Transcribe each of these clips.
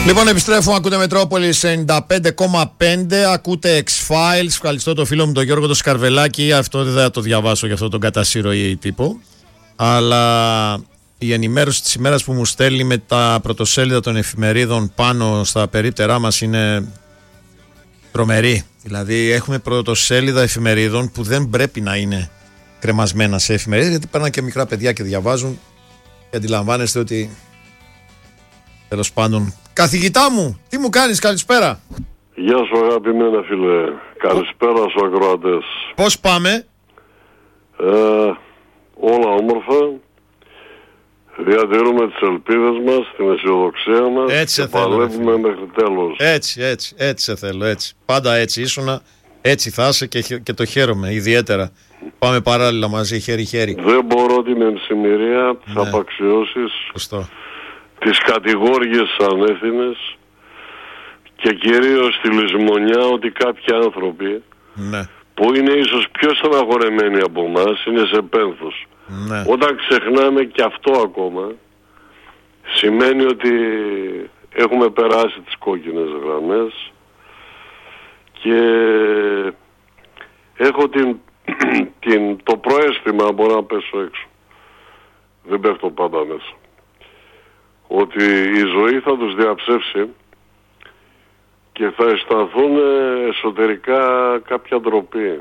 Λοιπόν, επιστρέφουμε, ακούτε Μετρόπολης 95,5, ακούτε X-Files. Ευχαριστώ το φίλο μου τον Γιώργο το Σκαρβελάκη. Αυτό δεν θα το διαβάσω, για αυτό τον κατασύρωη τύπο. Αλλά η ενημέρωση της ημέρας που μου στέλνει με τα πρωτοσέλιδα των εφημερίδων πάνω στα περίπτερά μας είναι τρομερή. Δηλαδή έχουμε πρωτοσέλιδα εφημερίδων που δεν πρέπει να είναι κρεμασμένα σε εφημερίδες, γιατί παίρνουν και μικρά παιδιά και διαβάζουν και αντιλαμβάνεστε ότι τέλος πάντων. Καθηγητά μου, τι μου κάνεις, καλησπέρα. Γεια σου αγαπημένα φίλε, καλησπέρα στους ακροατές. Πώς πάμε? Όλα όμορφα. Διατηρούμε τις ελπίδες μας, την αισιοδοξία μας. Έτσι και παλεύουμε μέχρι τέλος. Έτσι σε θέλω, έτσι. Πάντα έτσι ήσουνα, έτσι θα είσαι και το χαίρομαι ιδιαίτερα. Πάμε παράλληλα μαζί, χέρι-χέρι. Δεν μπορώ την ενσημερία, τις απαξιώσεις, τις κατηγόριες ανεύθυνες και κυρίως τη λησμονιά ότι κάποιοι άνθρωποι που είναι ίσως πιο στεναχωρεμένοι από εμάς είναι σε πένθος. Όταν ξεχνάμε και αυτό ακόμα, σημαίνει ότι έχουμε περάσει τις κόκκινες γραμμές και έχω το προαίσθημα, μπορώ να πέσω έξω, δεν πέφτω πάντα μέσα, ότι η ζωή θα τους διαψεύσει και θα αισθανθούν εσωτερικά κάποια ντροπή.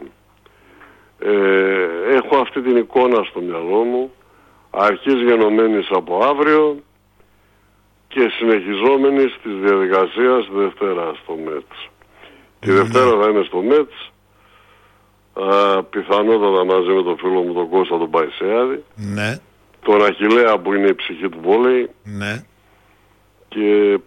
Έχω αυτή την εικόνα στο μυαλό μου, αρχής γενομένης από αύριο και συνεχιζόμενης της διαδικασίας Δευτέρα στο ΜΕΤΣ. Τη Δευτέρα θα είμαι στο ΜΕΤΣ, πιθανότατα μαζί με τον φίλο μου τον Κώστα τον Παϊσέαδη, τον Αχιλλέα που είναι η ψυχή του βόλεϊ, και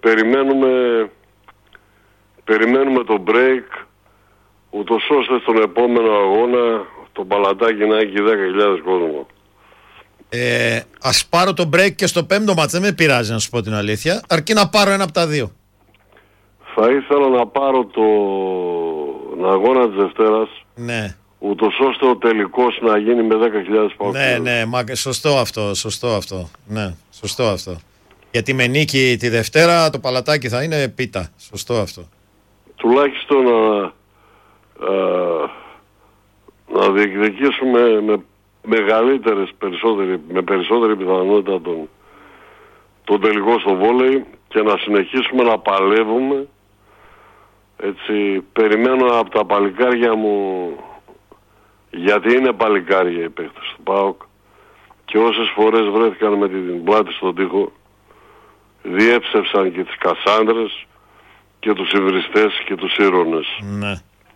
περιμένουμε το break, ούτως ώστε στον επόμενο αγώνα το Παλατάκι να έχει 10.000 κόσμο. Ας πάρω το break και στο πέμπτο μάτς, δεν με πειράζει να σου πω την αλήθεια, αρκεί να πάρω ένα από τα δύο. Θα ήθελα να πάρω τον αγώνα της Δευτέρας, ούτως ώστε ο τελικός να γίνει με 10.000 παγκόσμιους. Σωστό αυτό. Γιατί με νίκη τη Δευτέρα το Παλατάκι θα είναι πίτα. Σωστό αυτό. Τουλάχιστον να διεκδικήσουμε με περισσότερη πιθανότητα τον τελικό στο βόλεϊ και να συνεχίσουμε να παλεύουμε. Έτσι, περιμένω από τα παλικάρια μου, γιατί είναι παλικάρια οι παίκτες του ΠΑΟΚ και όσες φορές βρέθηκαν με την πλάτη στον τοίχο, διέψευσαν και τις Κασάνδρες και τους υβριστές και τους ήρωες. Ναι.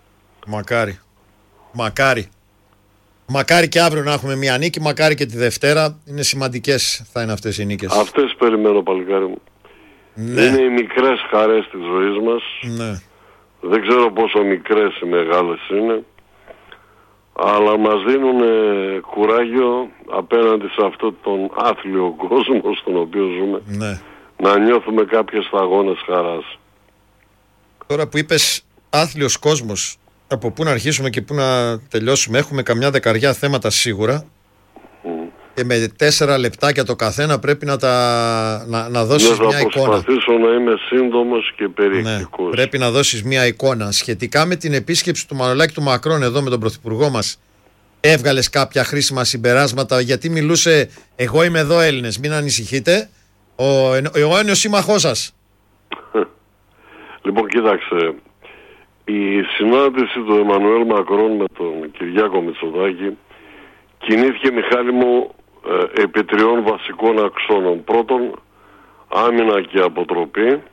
Μακάρι και αύριο να έχουμε μια νίκη, μακάρι και τη Δευτέρα. Είναι σημαντικές θα είναι αυτές οι νίκες. Αυτές περιμένω, παλικάρι μου. Είναι οι μικρές χαρές της ζωής μας. Δεν ξέρω πόσο μικρές ή μεγάλες είναι, αλλά μας δίνουν κουράγιο απέναντι σε αυτόν τον άθλιο κόσμο στον οποίο ζούμε, να νιώθουμε κάποιες σταγόνες χαράς. Τώρα που είπες άθλιος κόσμος, από πού να αρχίσουμε και πού να τελειώσουμε, έχουμε καμιά δεκαριά θέματα σίγουρα και με 4 λεπτάκια το καθένα πρέπει να δώσεις μια εικόνα. Θα προσπαθήσω να είμαι σύντομος και περιεκτικός. Πρέπει να δώσεις μια εικόνα σχετικά με την επίσκεψη του Μανολάκη του Μακρόν εδώ με τον Πρωθυπουργό μας. Έβγαλες κάποια χρήσιμα συμπεράσματα, γιατί μιλούσε εγώ είμαι εδώ Έλληνες, μην ανησυχείτε, ο έννοιος σύμμαχός σας. Λοιπόν, κοίταξε, η συνάντηση του Εμμανουέλ Μακρόν με τον Κυριάκο Μητσοτάκη κινήθηκε, Μιχάλη μου, επί 3 βασικών αξώνων. Πρώτον, άμυνα και αποτροπή,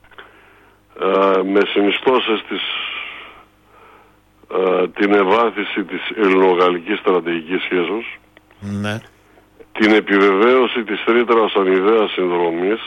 με συνιστώσεις την ευάθυνση της ελληνογαλλικής στρατηγικής σχέσεως, την επιβεβαίωση της ρήτρας αμοιβαίας συνδρομής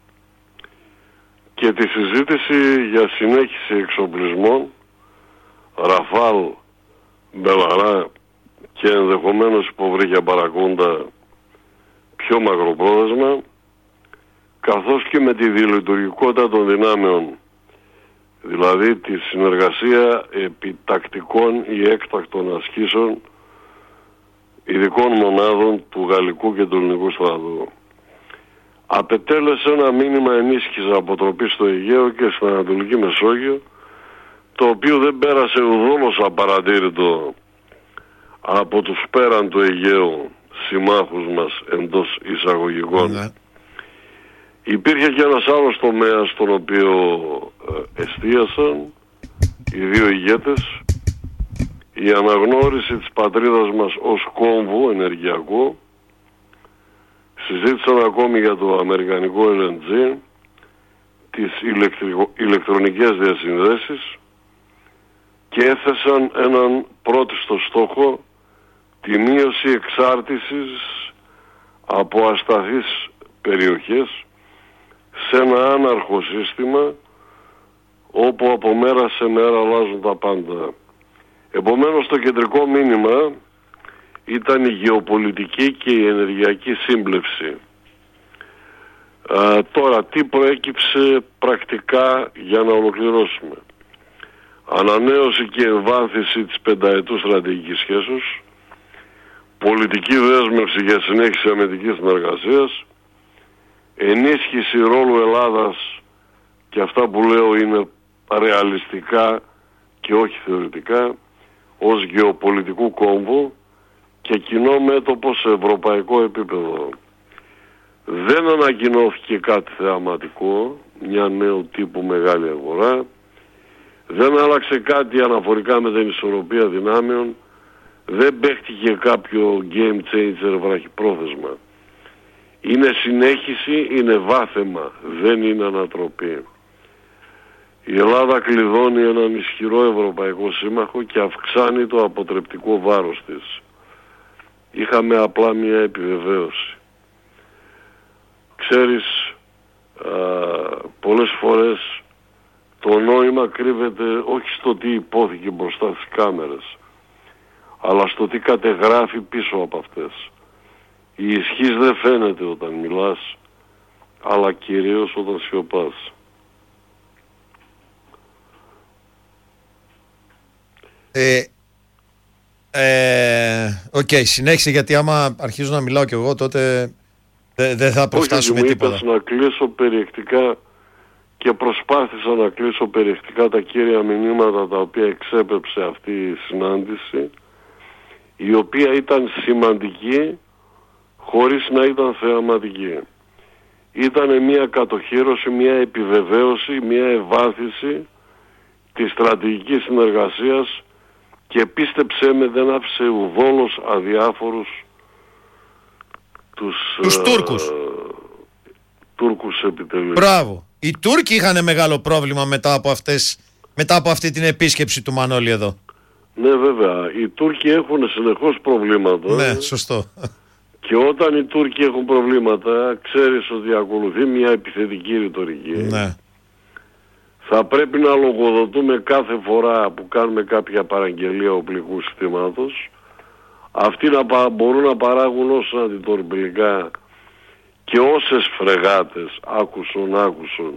και τη συζήτηση για συνέχιση εξοπλισμών, Ραφάλ, Μπελαρά και ενδεχομένως υποβρύχια παρακόντα πιο μακροπρόθεσμα, καθώς και με τη διελειτουργικότητα των δυνάμεων, δηλαδή τη συνεργασία επί τακτικών ή έκτακτων ασκήσεων ειδικών μονάδων του γαλλικού και του ελληνικού στρατού. απετέλεσε ένα μήνυμα ενίσχυσης αποτροπής στο Αιγαίο και στην Ανατολική Μεσόγειο, το οποίο δεν πέρασε ουδόλως απαρατήρητο από τους πέραν του Αιγαίου συμμάχους μας εντός εισαγωγικών. Ναι. Υπήρχε και ένας άλλος τομέας στον οποίο εστίασαν οι δύο ηγέτες, η αναγνώριση της πατρίδας μας ως κόμβου ενεργειακού. Συζήτησαν ακόμη για το αμερικανικό LNG, τις ηλεκτρονικές διασυνδέσεις και έθεσαν έναν πρώτιστο στόχο, τη μείωση εξάρτησης από ασταθείς περιοχές σε ένα άναρχο σύστημα όπου από μέρα σε μέρα αλλάζουν τα πάντα. Επομένως το κεντρικό μήνυμα ήταν η γεωπολιτική και η ενεργειακή σύμπλευση. Τώρα τι προέκυψε πρακτικά για να ολοκληρώσουμε? Ανανέωση και εμβάθυνση της πενταετούς στρατηγικής σχέσεως, πολιτική δέσμευση για συνέχιση αμυντικής συνεργασίας, ενίσχυση ρόλου Ελλάδας, και αυτά που λέω είναι ρεαλιστικά και όχι θεωρητικά, ως γεωπολιτικού κόμβου και κοινό μέτωπο σε ευρωπαϊκό επίπεδο. Δεν ανακοινώθηκε κάτι θεαματικό, μια νέου τύπου μεγάλη αγορά, δεν άλλαξε κάτι αναφορικά με την ισορροπία δυνάμεων, δεν παίχτηκε κάποιο game changer βραχυπρόθεσμα. Είναι συνέχιση, είναι βάθεμα, δεν είναι ανατροπή. Η Ελλάδα κλειδώνει έναν ισχυρό ευρωπαϊκό σύμμαχο και αυξάνει το αποτρεπτικό βάρος της. Είχαμε απλά μια επιβεβαίωση. Ξέρεις, πολλές φορές το νόημα κρύβεται όχι στο τι υπόθηκε μπροστά στις κάμερες, αλλά στο τι κατεγράφει πίσω από αυτές. Η ισχύς δεν φαίνεται όταν μιλάς, αλλά κυρίως όταν σιωπάς. Οκ, συνέχισε, γιατί άμα αρχίζω να μιλάω κι εγώ τότε δεν θα προφτάσουμε τίποτα. Όχι, μου είπες να κλείσω περιεκτικά και προσπάθησα να κλείσω περιεκτικά τα κύρια μηνύματα τα οποία εξέπεψε αυτή η συνάντηση, η οποία ήταν σημαντική χωρίς να ήταν θεαματική. Ήταν μια κατοχύρωση, μια επιβεβαίωση, μια ευάθυνση της στρατηγικής συνεργασίας και πίστεψέ με, δεν άφησε ουδόλως αδιάφορους τους Τούρκους επιτελείς. Μπράβο. Οι Τούρκοι είχαν μεγάλο πρόβλημα μετά από αυτή την επίσκεψη του Μανώλη εδώ. Ναι, βέβαια. Οι Τούρκοι έχουν συνεχώς προβλήματα. Ναι, σωστό. Και όταν οι Τούρκοι έχουν προβλήματα, ξέρεις ότι ακολουθεί μια επιθετική ρητορική. Ναι. Θα πρέπει να λογοδοτούμε κάθε φορά που κάνουμε κάποια παραγγελία οπλικού συστήματος. Αυτοί μπορούν να παράγουν όσα αντιτορπιλικά και όσες φρεγάτες άκουσον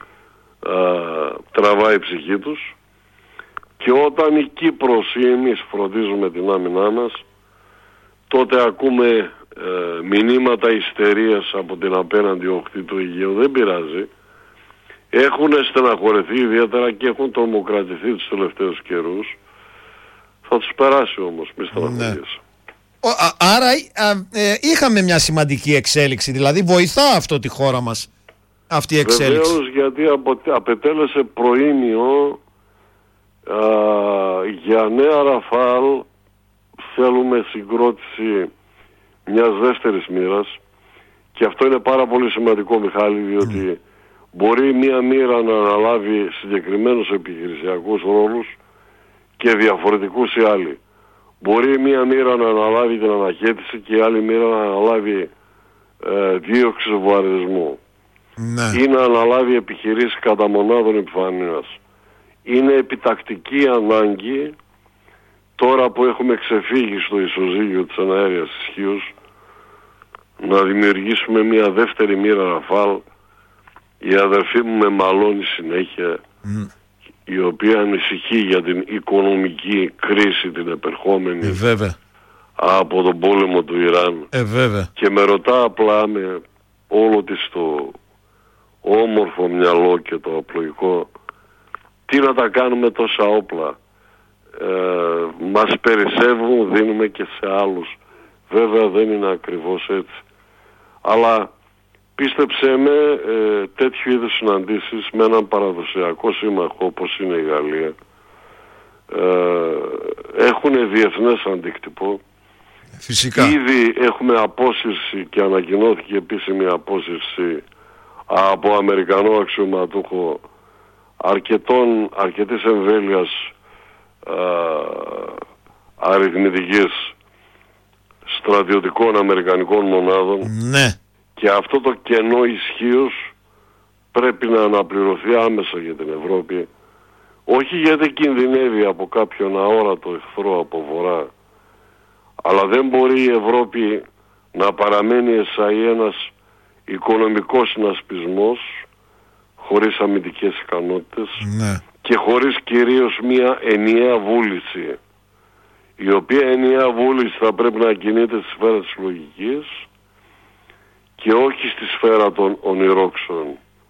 τραβάει η ψυχή τους. Και όταν η Κύπρος ή εμείς φροντίζουμε την άμυνά μας, τότε ακούμε μηνύματα ιστερίας από την απέναντι όχθη του Αιγαίου. Δεν πειράζει. Έχουν στεναχωρεθεί ιδιαίτερα και έχουν τρομοκρατηθεί τους τελευταίους καιρούς. Θα τους περάσει όμως, μη στεναχωριέσαι. Ναι. Άρα είχαμε μια σημαντική εξέλιξη, δηλαδή βοηθά αυτό τη χώρα μας αυτή η εξέλιξη. Βεβαίως, γιατί απετέλεσε προήμιο για νέα Ραφάλ. Θέλουμε συγκρότηση μιας δεύτερης μοίρας και αυτό είναι πάρα πολύ σημαντικό, Μιχάλη, διότι μπορεί μια μοίρα να αναλάβει συγκεκριμένους επιχειρησιακούς ρόλους και διαφορετικούς οι άλλοι. Μπορεί μια μοίρα να αναλάβει την αναχέτηση και η άλλη μοίρα να αναλάβει δίωξη βομβαρδισμού. Ναι. Ή να αναλάβει επιχειρήσεις κατά μονάδων επιφανείας. Είναι επιτακτική ανάγκη, τώρα που έχουμε ξεφύγει στο ισοζύγιο της εναέριας ισχύως, να δημιουργήσουμε μια δεύτερη μοίρα Ραφάλ. Η αδερφή μου με μαλώνει συνέχεια, η οποία ανησυχεί για την οικονομική κρίση την επερχόμενη βέβαια. Από τον πόλεμο του Ιράν, βέβαια. και με ρωτά απλά με όλο της το όμορφο μυαλό και το απλοϊκό, τι να τα κάνουμε τόσα όπλα, μας περισσεύουν, δίνουμε και σε άλλους. Βέβαια δεν είναι ακριβώς έτσι, αλλά πίστεψέ με, τέτοιου είδους συναντήσεις με έναν παραδοσιακό σύμμαχο όπως είναι η Γαλλία έχουν διεθνές αντίκτυπο. Φυσικά. Ήδη έχουμε απόσυρση και ανακοινώθηκε επίσημη απόσυρση από Αμερικανό αξιωματούχο αρκετής εμβέλειας αριθμητικής στρατιωτικών αμερικανικών μονάδων. Ναι. Και αυτό το κενό ισχύως πρέπει να αναπληρωθεί άμεσα για την Ευρώπη, όχι γιατί κινδυνεύει από κάποιον αόρατο εχθρό από βορρά, αλλά δεν μπορεί η Ευρώπη να παραμένει εσαΐ ένας οικονομικός συνασπισμός χωρίς αμυντικές ικανότητες, ναι, και χωρίς κυρίως μια ενιαία βούληση, η οποία ενιαία βούληση θα πρέπει να κινείται στη σφαίρα της λογικής και όχι στη σφαίρα των ονειρόξεων,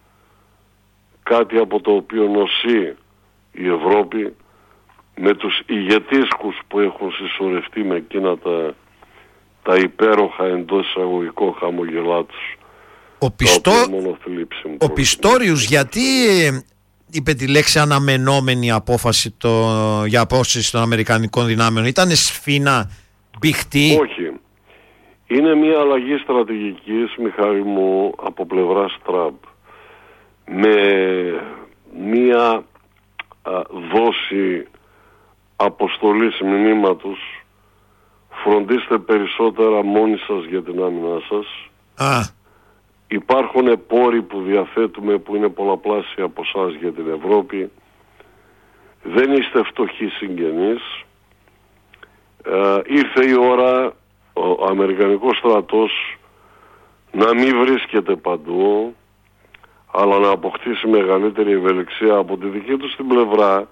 κάτι από το οποίο νοσεί η Ευρώπη με τους ηγετίσκους που έχουν συσσωρευτεί με εκείνα τα υπέροχα εντός εισαγωγικών χαμογελά τους. Ο Πιστόριους γιατί είπε τη λέξη αναμενόμενη απόφαση για απόσυρση των Αμερικανικών δυνάμεων? Ήτανε σφήνα, μπιχτή? Όχι. Είναι μια αλλαγή στρατηγικής, Μιχάλη μου, από πλευράς Τραμπ, με μια δόση αποστολής μηνύματος: φροντίστε περισσότερα μόνοι σας για την άμυνά σας. Υπάρχουν πόροι που διαθέτουμε που είναι πολλαπλάσια από εσάς για την Ευρώπη. Δεν είστε φτωχοί συγγενείς. Ήρθε η ώρα ο Αμερικανικός στρατός να μην βρίσκεται παντού, αλλά να αποκτήσει μεγαλύτερη ευελιξία. Από τη δική του την πλευρά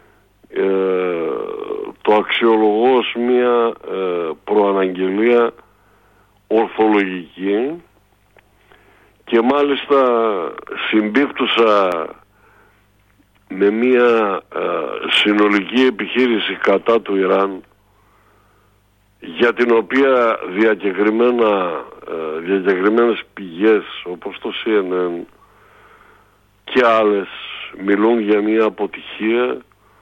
το αξιολογώ ως μια προαναγγελία ορθολογική και μάλιστα συμπίπτουσα με μια συνολική επιχείρηση κατά του Ιράν, για την οποία διακεκριμένες πηγές όπως το CNN και άλλες μιλούν για μια αποτυχία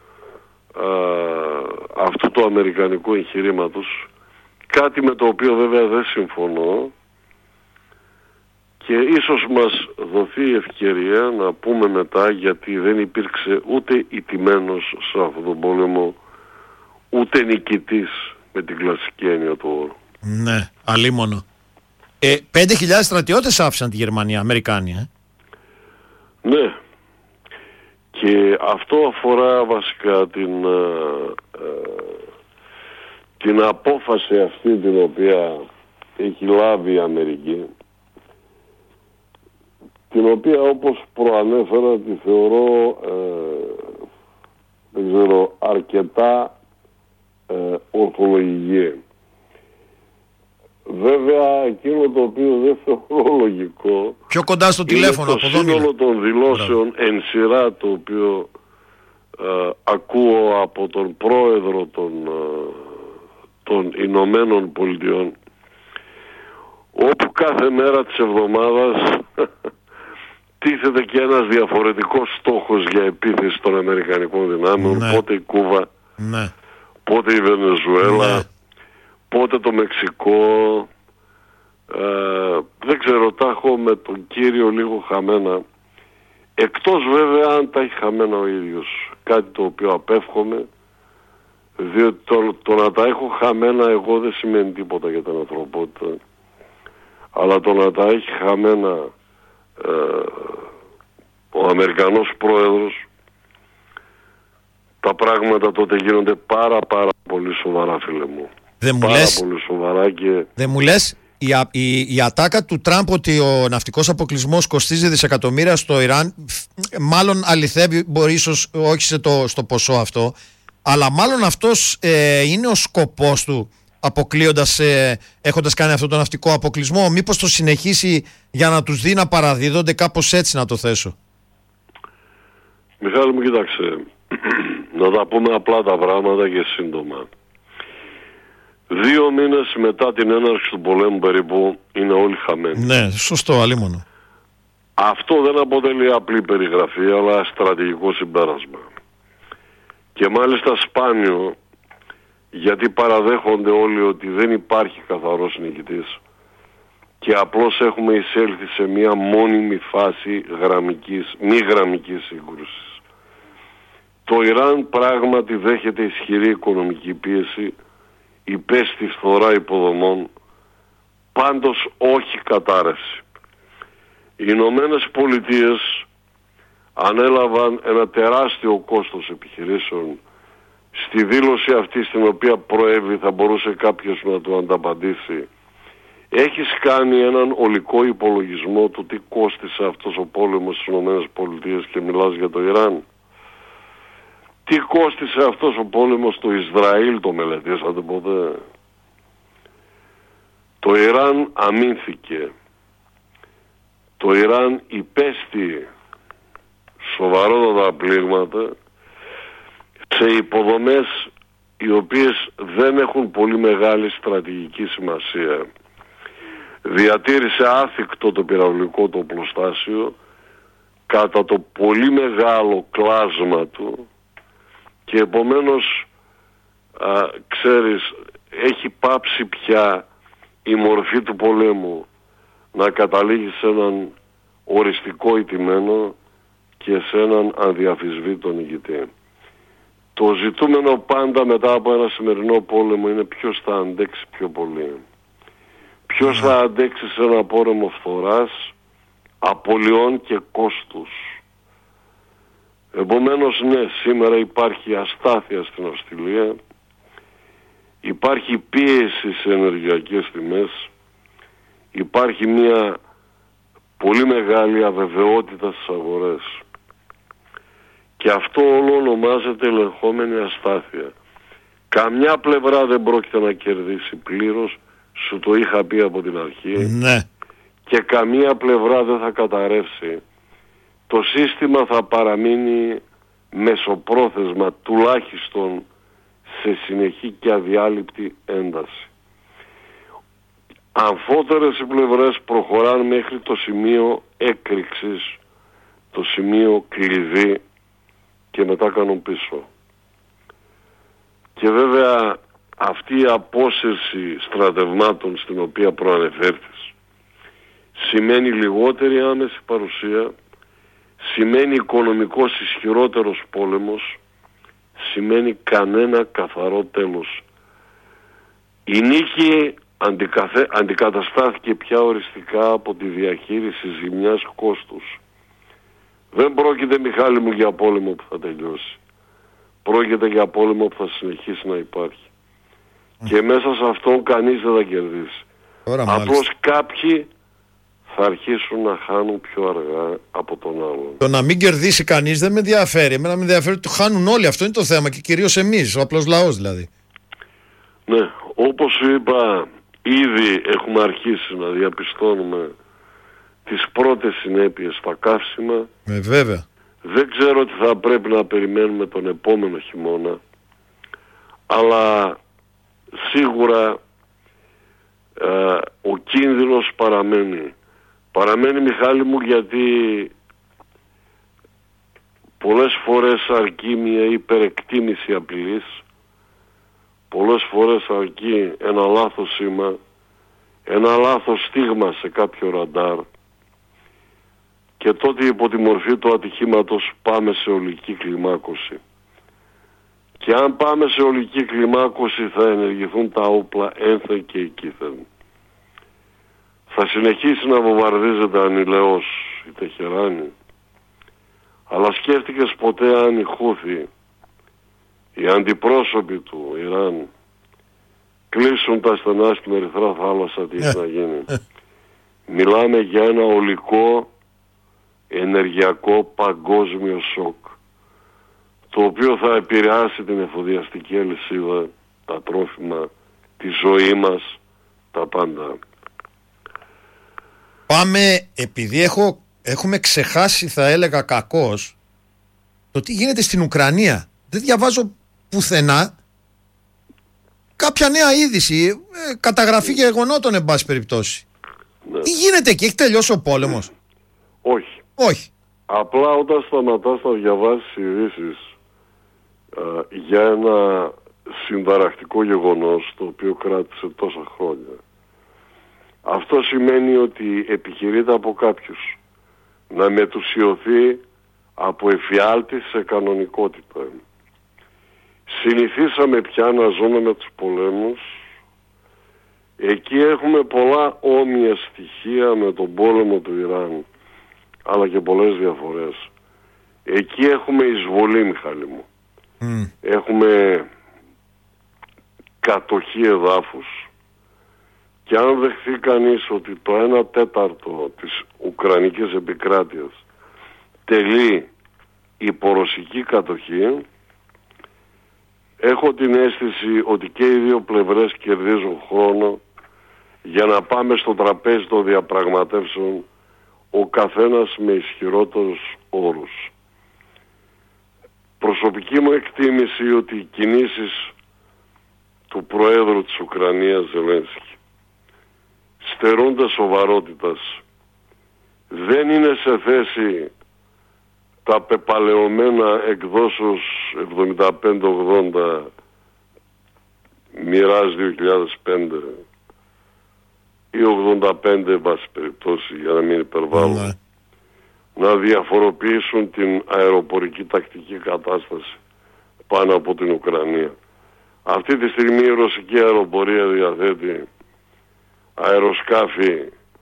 αυτού του αμερικανικού εγχειρήματος, κάτι με το οποίο βέβαια δεν συμφωνώ, και ίσως μας δοθεί η ευκαιρία να πούμε μετά, γιατί δεν υπήρξε ούτε ηττημένος σε αυτόν τον πόλεμο, ούτε νικητής με την κλασική έννοια του όρου. Ναι, αλίμονο. 5.000 στρατιώτες άφησαν τη Γερμανία, Αμερικάνοι. Ναι. Και αυτό αφορά βασικά την απόφαση αυτή την οποία έχει λάβει η Αμερική, την οποία όπως προανέφερα τη θεωρώ δεν ξέρω, αρκετά ορθολογική. Βέβαια εκείνο το οποίο δεν θεωρώ λογικό, πιο κοντά στο τηλέφωνο είναι το σύνολο των δηλώσεων εν σειρά, το οποίο ακούω από τον πρόεδρο των Ηνωμένων Πολιτειών, όπου κάθε μέρα της εβδομάδας τίθεται και ένας διαφορετικός στόχος για επίθεση των Αμερικανικών δυνάμεων. Ναι. Πότε η Κούβα, ναι, πότε η Βενεζουέλα, ναι, πότε το Μεξικό. Δεν ξέρω, τα έχω με τον κύριο λίγο χαμένα, εκτός βέβαια αν τα έχει χαμένα ο ίδιος, κάτι το οποίο απέφχομαι, διότι το να τα έχω χαμένα εγώ δεν σημαίνει τίποτα για την ανθρωπότητα, αλλά το να τα έχει χαμένα ο Αμερικανός πρόεδρος, τα πράγματα τότε γίνονται πάρα πολύ σοβαρά, φίλε μου. Πολύ σοβαρά. Και δεν μου λες η ατάκα του Τραμπ ότι ο ναυτικός αποκλεισμός κοστίζει δισεκατομμύρια στο Ιράν, μάλλον αληθεύει, μπορεί ίσως όχι στο ποσό αυτό, αλλά μάλλον αυτός είναι ο σκοπός του, αποκλείοντας, έχοντας κάνει αυτό το ναυτικό αποκλεισμό, μήπως το συνεχίσει για να τους δει να παραδίδονται, κάπως έτσι να το θέσω? Μιχάλη μου, κοίταξε, να τα πούμε απλά τα πράγματα και σύντομα. 2 μήνες μετά την έναρξη του πολέμου περίπου είναι όλοι χαμένοι. Ναι, σωστό, αλίμονο. Αυτό δεν αποτελεί απλή περιγραφή, αλλά στρατηγικό συμπέρασμα. Και μάλιστα σπάνιο, γιατί παραδέχονται όλοι ότι δεν υπάρχει καθαρός νικητής και απλώς έχουμε εισέλθει σε μια μόνιμη φάση μη γραμμικής σύγκρουσης. Το Ιράν πράγματι δέχεται ισχυρή οικονομική πίεση, υπέστη φθορά υποδομών, πάντως όχι κατάρρευση. Οι Ηνωμένες Πολιτείες ανέλαβαν ένα τεράστιο κόστος επιχειρήσεων. Στη δήλωση αυτή, στην οποία προέβη, θα μπορούσε κάποιος να του ανταπαντήσει, έχεις κάνει έναν ολικό υπολογισμό του τι κόστισε αυτός ο πόλεμος στις Ηνωμένες Πολιτείες και μιλάς για το Ιράν? Τι κόστισε αυτός ο πόλεμος στο Ισραήλ? Το μελετήσατε ποτέ? Το Ιράν αμήνθηκε. Το Ιράν υπέστη σοβαρότατα πλήγματα σε υποδομές οι οποίες δεν έχουν πολύ μεγάλη στρατηγική σημασία. Διατήρησε άθικτο το πυραυλικό το οπλοστάσιο κατά το πολύ μεγάλο κλάσμα του και επομένως ξέρεις, έχει πάψει πια η μορφή του πολέμου να καταλήγει σε έναν οριστικό ηττημένο και σε έναν αδιαφυσβήτητο νικητή. Το ζητούμενο πάντα μετά από ένα σημερινό πόλεμο είναι ποιος θα αντέξει πιο πολύ. Ποιος θα αντέξει σε ένα πόλεμο φθοράς, απολειών και κόστους. Επομένως, ναι, σήμερα υπάρχει αστάθεια στην Αυστραλία, υπάρχει πίεση σε ενεργειακές τιμές, υπάρχει μια πολύ μεγάλη αβεβαιότητα στις αγορές. Και αυτό όλο ονομάζεται ελεγχόμενη αστάθεια. Καμιά πλευρά δεν πρόκειται να κερδίσει πλήρως, σου το είχα πει από την αρχή. Ναι. Και καμία πλευρά δεν θα καταρρεύσει. Το σύστημα θα παραμείνει μεσοπρόθεσμα τουλάχιστον σε συνεχή και αδιάλειπτη ένταση. Αμφότερες οι πλευρές προχωράνε μέχρι το σημείο έκρηξης, το σημείο κλειδί και μετά κάνουν πίσω. Και βέβαια αυτή η απόσυρση στρατευμάτων στην οποία προανεφέρθης σημαίνει λιγότερη άμεση παρουσία, σημαίνει οικονομικός ισχυρότερος πόλεμος, σημαίνει κανένα καθαρό τέλος. Η νίκη αντικαταστάθηκε πια οριστικά από τη διαχείριση ζημιάς κόστους. Δεν πρόκειται, Μιχάλη μου, για πόλεμο που θα τελειώσει. Πρόκειται για πόλεμο που θα συνεχίσει να υπάρχει. Και μέσα σε αυτόν κανείς δεν θα κερδίσει. Απλώς κάποιοι θα αρχίσουν να χάνουν πιο αργά από τον άλλον. Το να μην κερδίσει κανείς δεν με ενδιαφέρει. Εμένα με ενδιαφέρει ότι το χάνουν όλοι. Αυτό είναι το θέμα και κυρίως εμείς, ο απλός λαός δηλαδή. Ναι, όπως σου είπα, ήδη έχουμε αρχίσει να διαπιστώνουμε τις πρώτες συνέπειες στα καύσιμα. Βέβαια. Δεν ξέρω τι θα πρέπει να περιμένουμε τον επόμενο χειμώνα, αλλά σίγουρα ο κίνδυνος παραμένει. Παραμένει, Μιχάλη μου, γιατί πολλές φορές αρκεί μια υπερεκτίμηση απειλής, πολλές φορές αρκεί ένα λάθος σήμα, ένα λάθος στίγμα σε κάποιο ραντάρ και τότε υπό τη μορφή του ατυχήματος πάμε σε ολική κλιμάκωση. Και αν πάμε σε ολική κλιμάκωση θα ενεργηθούν τα όπλα ένθεν και εκείθεν. Θα συνεχίσει να βομβαρδίζεται ανηλαιώς η Τεχεράνη. Αλλά σκέφτηκες ποτέ αν οι Χούθοι, οι αντιπρόσωποι του Ιράν, κλείσουν τα στενά στην Ερυθρά Θάλασσα, τι έχει να γίνει? Μιλάμε για ένα ολικό ενεργειακό παγκόσμιο σοκ, το οποίο θα επηρεάσει την εφοδιαστική αλυσίδα, τα τρόφιμα τη ζωή μας, τα πάντα. Πάμε, επειδή έχουμε ξεχάσει, θα έλεγα κακώς, το τι γίνεται στην Ουκρανία. Δεν διαβάζω πουθενά κάποια νέα είδηση, καταγραφή γεγονότων εν πάση περιπτώσει. Ναι. Τι γίνεται εκεί, έχει τελειώσει ο πόλεμος? Όχι. Απλά όταν σταματάς να διαβάσεις ειδήσεις για ένα συνταρακτικό γεγονός το οποίο κράτησε τόσα χρόνια, αυτό σημαίνει ότι επιχειρείται από κάποιους να μετουσιωθεί από εφιάλτη σε κανονικότητα. Συνηθίσαμε πια να ζούμε με τους πολέμους. Εκεί έχουμε πολλά όμοια στοιχεία με τον πόλεμο του Ιράν, αλλά και πολλές διαφορές. Εκεί έχουμε εισβολή, Μιχάλη μου. Έχουμε κατοχή εδάφους. Και αν δεχθεί κανείς ότι το 1/4 της Ουκρανικής επικράτειας τελεί υπό ρωσική κατοχή, έχω την αίσθηση ότι και οι δύο πλευρές κερδίζουν χρόνο για να πάμε στο τραπέζι των διαπραγματεύσεων, ο καθένας με ισχυρότερους όρους. Προσωπική μου εκτίμηση ότι οι κινήσεις του Προέδρου της Ουκρανίας, Ζελένσκι, στερούνται σοβαρότητας. Δεν είναι σε θέση τα πεπαλαιωμένα εκδόσεως 75-80 Μοιράζ 2005 ή 85 εν πάση περιπτώσει, για να μην υπερβάλλω, να διαφοροποιήσουν την αεροπορική τακτική κατάσταση πάνω από την Ουκρανία. Αυτή τη στιγμή η ρωσική αεροπορία διαθέτει αεροσκάφη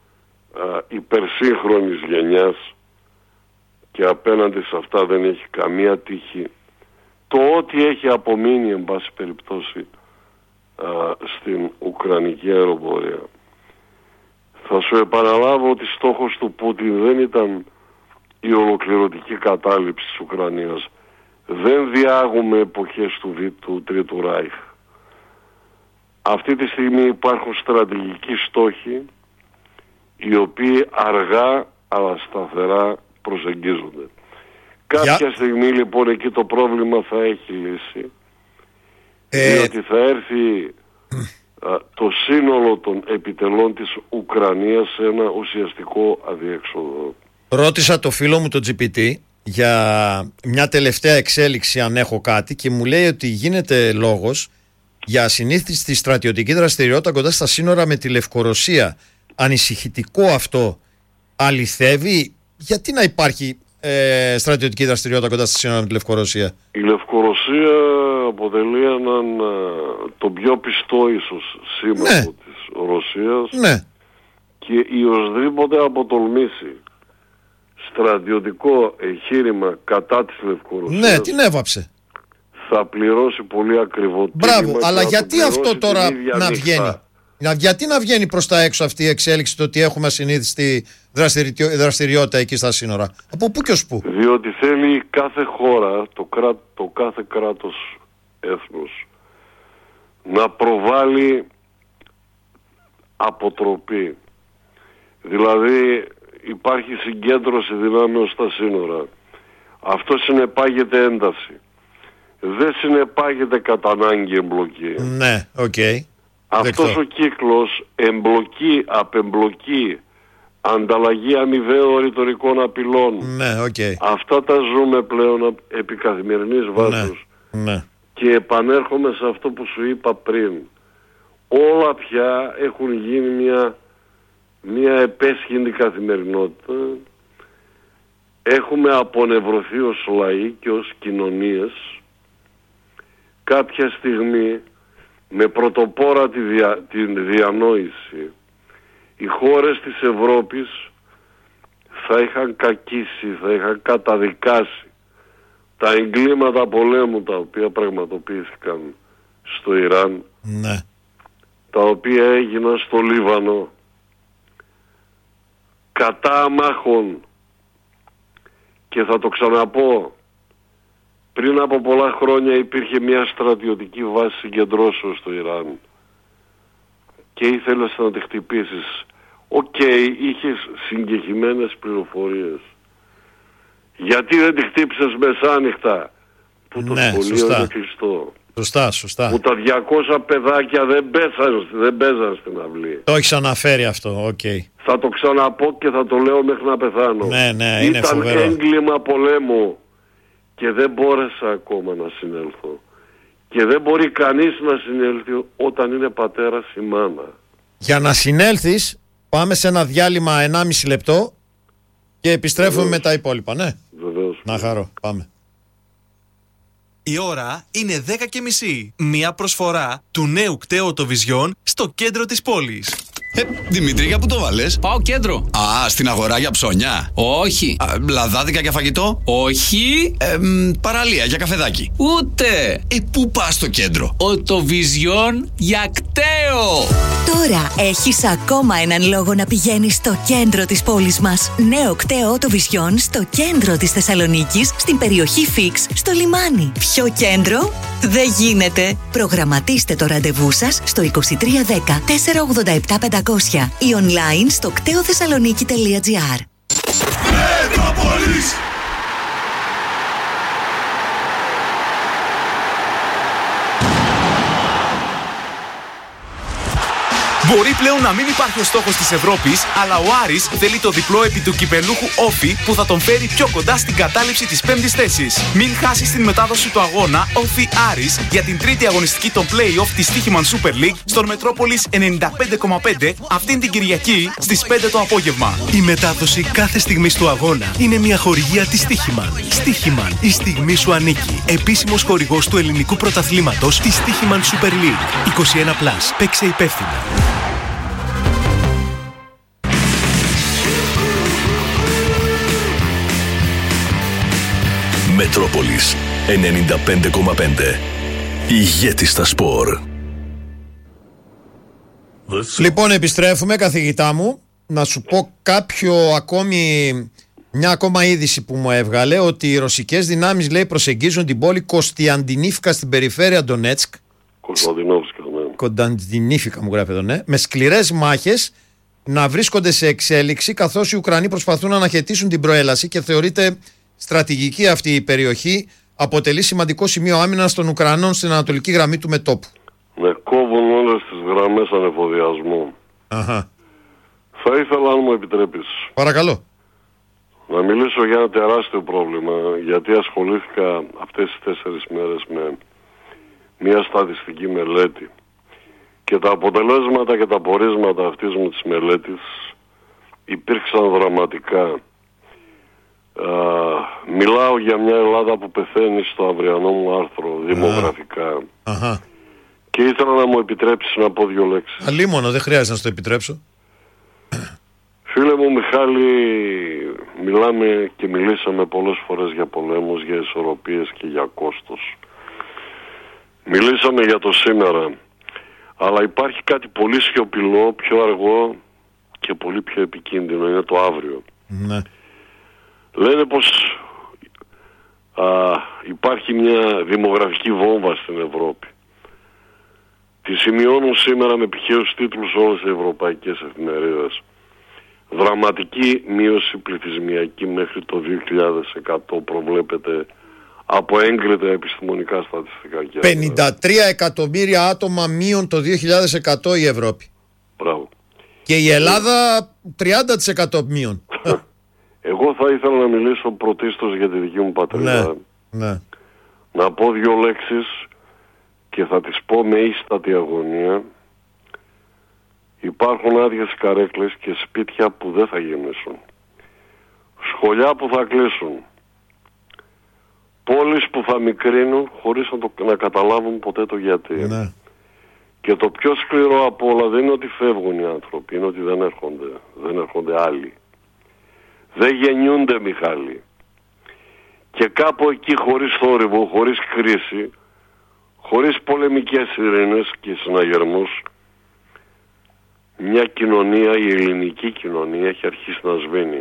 υπερσύγχρονης γενιάς και απέναντι σε αυτά δεν έχει καμία τύχη. Το ό,τι έχει απομείνει εν πάση περιπτώσει στην Ουκρανική αεροπορία. Θα σου επαναλάβω ότι στόχος του Πούτιν δεν ήταν η ολοκληρωτική κατάληψη της Ουκρανίας. Δεν διάγουμε εποχές του Τρίτου Ράιχ. Αυτή τη στιγμή υπάρχουν στρατηγικοί στόχοι οι οποίοι αργά αλλά σταθερά προσεγγίζονται. Κάποια στιγμή λοιπόν εκεί το πρόβλημα θα έχει λύση, διότι θα έρθει το σύνολο των επιτελών της Ουκρανίας σε ένα ουσιαστικό αδιέξοδο. Ρώτησα το φίλο μου το GPT για μια τελευταία εξέλιξη, αν έχω κάτι, και μου λέει ότι γίνεται λόγος για ασυνήθιστη στρατιωτική δραστηριότητα κοντά στα σύνορα με τη Λευκορωσία. Ανησυχητικό αυτό? Αληθεύει? Γιατί να υπάρχει στρατιωτική δραστηριότητα κοντά στα σύνορα με τη Λευκορωσία? Η Λευκορωσία αποτελεί έναν τον πιο πιστό ίσως σύμμαχο της Ρωσίας, και η οσδήποτε αποτολμήσει στρατιωτικό εγχείρημα κατά της Λευκορωσίας, την έβαψε, θα πληρώσει πολύ ακριβό τίμημα. Μπράβο, αλλά γιατί αυτό τώρα να βγαίνει? Γιατί να βγαίνει προς τα έξω αυτή η εξέλιξη, το ότι έχουμε ασυνήθιστη δραστηριότητα εκεί στα σύνορα? Από πού και ως πού? Διότι θέλει κάθε χώρα, το κάθε κράτος έθνος, να προβάλλει αποτροπή. Δηλαδή υπάρχει συγκέντρωση δυνάμεων στα σύνορα. Αυτό συνεπάγεται ένταση. Δεν συνεπάγεται κατά ανάγκη εμπλοκή. Ναι, οκ. Αυτός ο κύκλος εμπλοκή, απεμπλοκή, ανταλλαγή αμοιβαίων ρητορικών απειλών, αυτά τα ζούμε πλέον επί καθημερινής βάσης. Και επανέρχομαι σε αυτό που σου είπα πριν. Όλα πια έχουν γίνει μια επέσχυντη καθημερινότητα. Έχουμε απονευρωθεί ως λαοί και ως κοινωνίες. Κάποια στιγμή, με πρωτοπόρα την διανόηση, οι χώρες της Ευρώπης θα είχαν κακίσει, θα είχαν καταδικάσει τα εγκλήματα πολέμου τα οποία πραγματοποιήθηκαν στο Ιράν, τα οποία έγιναν στο Λίβανο, κατά αμάχων. Και θα το ξαναπώ, πριν από πολλά χρόνια υπήρχε μια στρατιωτική βάση συγκεντρώσεως στο Ιράν. και ήθελες να τη χτυπήσεις. Οκ, είχες συγκεκριμένες πληροφορίες. Γιατί δεν τη χτύπησες μεσάνυχτα που το σχολείο είναι κλειστό? Σωστά. Που τα 200 παιδάκια δεν παίζαν στην αυλή. Το έχεις αναφέρει αυτό, οκ. Θα το ξαναπώ και θα το λέω μέχρι να πεθάνω. Ναι, είναι φοβερό. Ήταν έγκλημα πολέμου και δεν μπόρεσα ακόμα να συνέλθω. Και δεν μπορεί κανείς να συνέλθει όταν είναι πατέρας ή μάνα. Για να συνέλθεις, πάμε σε ένα διάλειμμα 1,5 λεπτό και επιστρέφουμε με τα υπόλοιπα, ναι. Βεβαίως. Να χαρώ, πάμε. Η ώρα είναι 10:30. Μια προσφορά του νέου κταίου Οτοβιζιόν στο κέντρο της πόλης. Δημήτρη, για πού το βάλες? Πάω κέντρο. Α, στην αγορά για ψώνια. Όχι. Λαδάδικα για φαγητό. Όχι. Παραλία για καφεδάκι. Ούτε. Πού πας στο κέντρο? Οτοβιζιόν για κταίο. Τώρα έχεις ακόμα έναν λόγο να πηγαίνεις στο κέντρο της πόλης μας. Νέο κταίο Οτοβιζιόν στο κέντρο της Θεσσαλονίκης, στην περιοχή Φίξ, στο λιμάνι. Πιο κέντρο δεν γίνεται. Προγραμματίστε το ραντεβού σας στο 2310 487 500 ή online στο κτεοθεσσαλονίκη.gr. Μετρόπολης! Μπορεί πλέον να μην υπάρχει ο στόχος της Ευρώπης, αλλά ο Άρης θέλει το διπλό επί του κυπελούχου Όφη που θα τον φέρει πιο κοντά στην κατάληψη της 5ης θέσης. Μην χάσεις την μετάδοση του αγώνα Όφη Άρης για την τρίτη αγωνιστική των play-off της Στίχημαν Super League στον Μετρόπολης 95,5 αυτήν την Κυριακή στις 5 το απόγευμα. Η μετάδοση κάθε στιγμής του αγώνα είναι μια χορηγία της Στίχημαν. Στίχημαν, η στιγμή σου ανήκει. Επίσημος χορηγός του ελληνικού πρωταθλήματος της Στίχημαν Super League. 21+. Παίξε υπεύθυνα. Μετρόπολης 95,5. Ηγέτης στα σπορ. Λοιπόν, επιστρέφουμε, καθηγητά μου. Να σου πω μια ακόμα είδηση που μου έβγαλε, ότι οι ρωσικές δυνάμεις, λέει, προσεγγίζουν την πόλη Κωνσταντινίφκα στην περιφέρεια Ντονέτσκ. Κωνσταντινίφκα μου γράφει εδώ, ναι. Με σκληρές μάχες να βρίσκονται σε εξέλιξη, καθώς οι Ουκρανοί προσπαθούν να αναχαιτήσουν την προέλαση και θεωρείται στρατηγική αυτή η περιοχή. Αποτελεί σημαντικό σημείο άμυνας των Ουκρανών στην ανατολική γραμμή του μετώπου. Ναι, κόβουν όλες τις γραμμές ανεφοδιασμού. Αχα. Θα ήθελα, αν μου επιτρέπεις, παρακαλώ, να μιλήσω για ένα τεράστιο πρόβλημα, γιατί ασχολήθηκα αυτές τις 4 μέρες με μια στατιστική μελέτη και τα αποτελέσματα και τα πορίσματα αυτής μου της μελέτης υπήρξαν δραματικά. Μιλάω για μια Ελλάδα που πεθαίνει στο αυριανό μου άρθρο δημογραφικά. Αχα. Και ήθελα να μου επιτρέψεις να πω 2 λέξεις. Αλίμονο, δεν χρειάζεται να σου το επιτρέψω. Φίλε μου Μιχάλη, μιλάμε και μιλήσαμε πολλές φορές για πολέμους, για ισορροπίες και για κόστος. Μιλήσαμε για το σήμερα, αλλά υπάρχει κάτι πολύ σιωπηλό, πιο αργό και πολύ πιο επικίνδυνο, είναι το αύριο. Ναι. Λένε πως υπάρχει μια δημογραφική βόμβα στην Ευρώπη. Τη σημειώνουν σήμερα με πηχαίους τίτλους όλες οι ευρωπαϊκές εφημερίδες. Δραματική μείωση πληθυσμιακή μέχρι το 2100 προβλέπεται από έγκριτα επιστημονικά στατιστικά. 53 εκατομμύρια άτομα μείον το 2100 η Ευρώπη. Μπράβο. Και η Ελλάδα 30% μείον. Εγώ θα ήθελα να μιλήσω πρωτίστως για τη δική μου πατρίδα. Ναι. Να πω 2 λέξεις και θα τις πω με ίστατη αγωνία. Υπάρχουν άδειες καρέκλες και σπίτια που δεν θα γεμίσουν. Σχολιά που θα κλείσουν. Πόλεις που θα μικρύνουν χωρίς να καταλάβουν ποτέ το γιατί. Ναι. Και το πιο σκληρό από όλα δεν είναι ότι φεύγουν οι άνθρωποι, είναι ότι δεν έρχονται άλλοι. Δεν γεννιούνται, Μιχάλη. Και κάπου εκεί, χωρίς θόρυβο, χωρίς κρίση, χωρίς πολεμικές ειρήνες και συναγερμούς, μια κοινωνία, η ελληνική κοινωνία, έχει αρχίσει να σβήνει.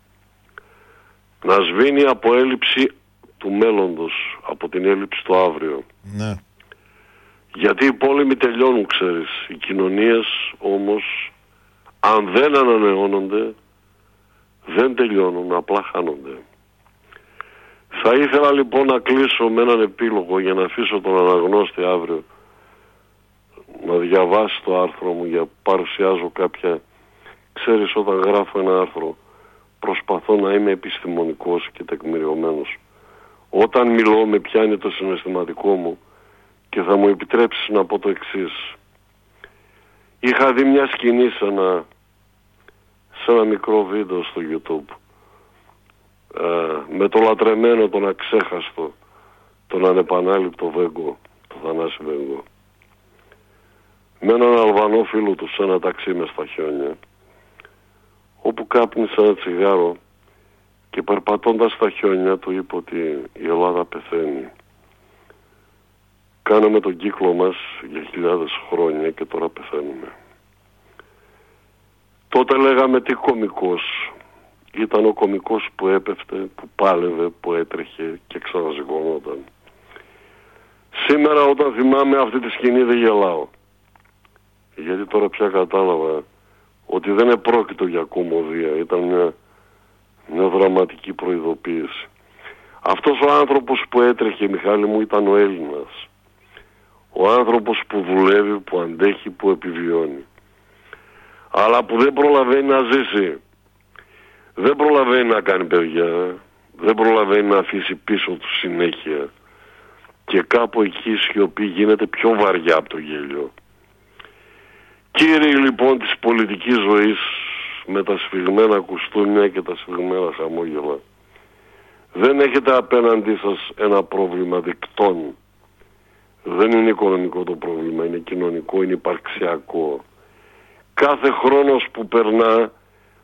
Να σβήνει από έλλειψη του μέλλοντος, από την έλλειψη του αύριο. Ναι. Γιατί οι πόλεμοι τελειώνουν, ξέρεις. Οι κοινωνίες όμως, αν δεν ανανεώνονται, δεν τελειώνουν, απλά χάνονται. Θα ήθελα λοιπόν να κλείσω με έναν επίλογο για να αφήσω τον αναγνώστη αύριο να διαβάσει το άρθρο μου, για παρουσιάζω κάποια... Ξέρεις, όταν γράφω ένα άρθρο προσπαθώ να είμαι επιστημονικός και τεκμηριωμένος. Όταν μιλώ με πιάνει το συναισθηματικό μου και θα μου επιτρέψεις να πω το εξής. Είχα δει μια σκηνή σε ένα μικρό βίντεο στο YouTube με το λατρεμένο, τον αξέχαστο, τον ανεπανάληπτο Βέγκο, τον Θανάση Βέγκο, με έναν Αλβανό φίλο του σε ένα ταξί μες στα χιόνια, όπου κάπνισε ένα τσιγάρο και περπατώντας στα χιόνια του είπε ότι η Ελλάδα πεθαίνει. Κάναμε τον κύκλο μας για χιλιάδες χρόνια και τώρα πεθαίνουμε. Τότε λέγαμε τι κωμικός. Ήταν ο κωμικός που έπεφτε, που πάλευε, που έτρεχε και ξαναζυγωνόταν. Σήμερα όταν θυμάμαι αυτή τη σκηνή δεν γελάω. Γιατί τώρα πια κατάλαβα ότι δεν επρόκειτο για κωμωδία. Ήταν μια δραματική προειδοποίηση. Αυτός ο άνθρωπος που έτρεχε, Μιχάλη μου, ήταν ο Έλληνας. Ο άνθρωπος που δουλεύει, που αντέχει, που επιβιώνει. Αλλά που δεν προλαβαίνει να ζήσει. Δεν προλαβαίνει να κάνει παιδιά. Δεν προλαβαίνει να αφήσει πίσω του συνέχεια. Και κάπου εκεί η σιωπή γίνεται πιο βαριά από το γέλιο. Κύριοι λοιπόν της πολιτικής ζωής, με τα σφιγμένα κουστούμια και τα σφιγμένα χαμόγελα, δεν έχετε απέναντί σας ένα πρόβλημα δικτών. Δεν είναι οικονομικό το πρόβλημα, είναι κοινωνικό, είναι υπαρξιακό. Κάθε χρόνος που περνά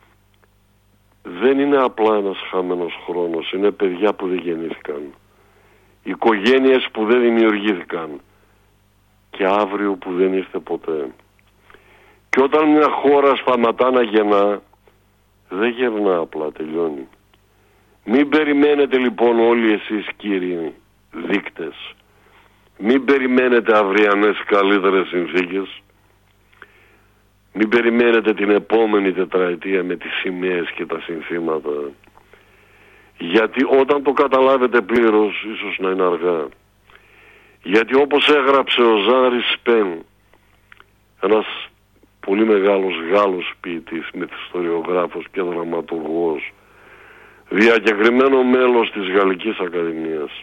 δεν είναι απλά ένας χαμένος χρόνος, είναι παιδιά που δεν γεννήθηκαν, οικογένειες που δεν δημιουργήθηκαν και αύριο που δεν ήρθε ποτέ. Και όταν μια χώρα σταματά να γεννά, δεν γερνά απλά, τελειώνει. Μην περιμένετε λοιπόν όλοι εσείς κύριοι δείκτες, μην περιμένετε αυριανές καλύτερες συνθήκες, μην περιμένετε την επόμενη τετραετία με τις σημαίες και τα συνθήματα, γιατί όταν το καταλάβετε πλήρως ίσως να είναι αργά. Γιατί όπως έγραψε ο Ζαν Ρισπέν, ένας πολύ μεγάλος Γάλλος ποιητής, μυθιστοριογράφος και δραματουργός, διακεκριμένο μέλος της Γαλλικής Ακαδημίας,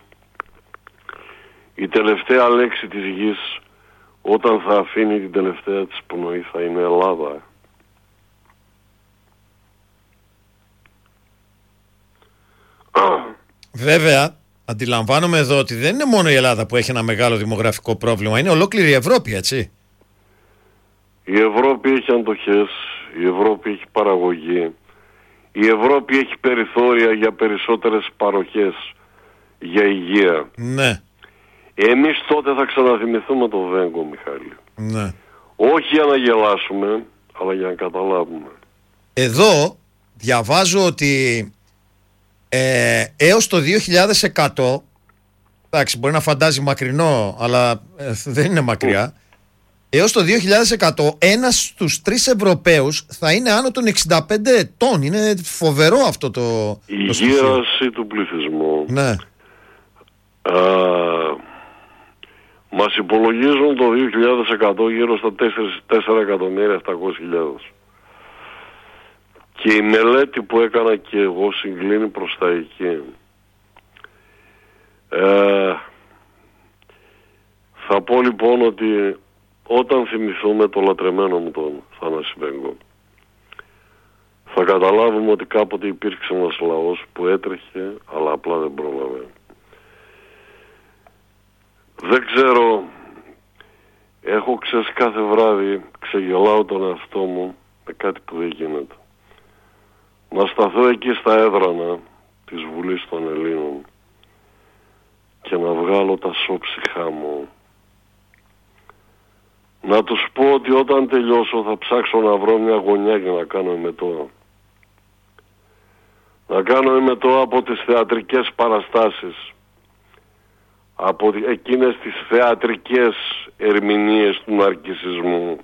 η τελευταία λέξη της γης όταν θα αφήνει την τελευταία της πνοή θα είναι Ελλάδα. Βέβαια, αντιλαμβάνομαι εδώ ότι δεν είναι μόνο η Ελλάδα που έχει ένα μεγάλο δημογραφικό πρόβλημα, είναι ολόκληρη η Ευρώπη, έτσι. Η Ευρώπη έχει αντοχές, η Ευρώπη έχει παραγωγή, η Ευρώπη έχει περιθώρια για περισσότερες παροχές, για υγεία. Ναι. Εμείς τότε θα ξαναθυμηθούμε το Βέγκο, Μιχάλη. Ναι. Όχι για να γελάσουμε, αλλά για να καταλάβουμε. Εδώ διαβάζω ότι έως το 2100, εντάξει, μπορεί να φαντάζει μακρινό, αλλά δεν είναι μακριά, έως το 2100 ένας στους 3 Ευρωπαίους θα είναι άνω των 65 ετών. Είναι φοβερό αυτό το η γύραση του πληθυσμού. Ναι. Μας υπολογίζουν το 2100 γύρω στα 4.700.000. Και η μελέτη που έκανα και εγώ συγκλίνει προς τα εκεί. Θα πω λοιπόν ότι όταν θυμηθούμε το λατρεμένο μου τον Θανάση Βέγκο, θα καταλάβουμε ότι κάποτε υπήρξε ένας λαός που έτρεχε αλλά απλά δεν πρόλαβε. Δεν ξέρω, έχω κάθε βράδυ ξεγελάω τον εαυτό μου με κάτι που δεν γίνεται. Να σταθώ εκεί στα έδρανα της Βουλής των Ελλήνων και να βγάλω τα σώψυχά μου. Να τους πω ότι όταν τελειώσω θα ψάξω να βρω μια γωνιά για να κάνω εμετό. Να κάνω εμετό από τις θεατρικές παραστάσεις, από εκείνες τις θεατρικές ερμηνείες του ναρκισσισμού,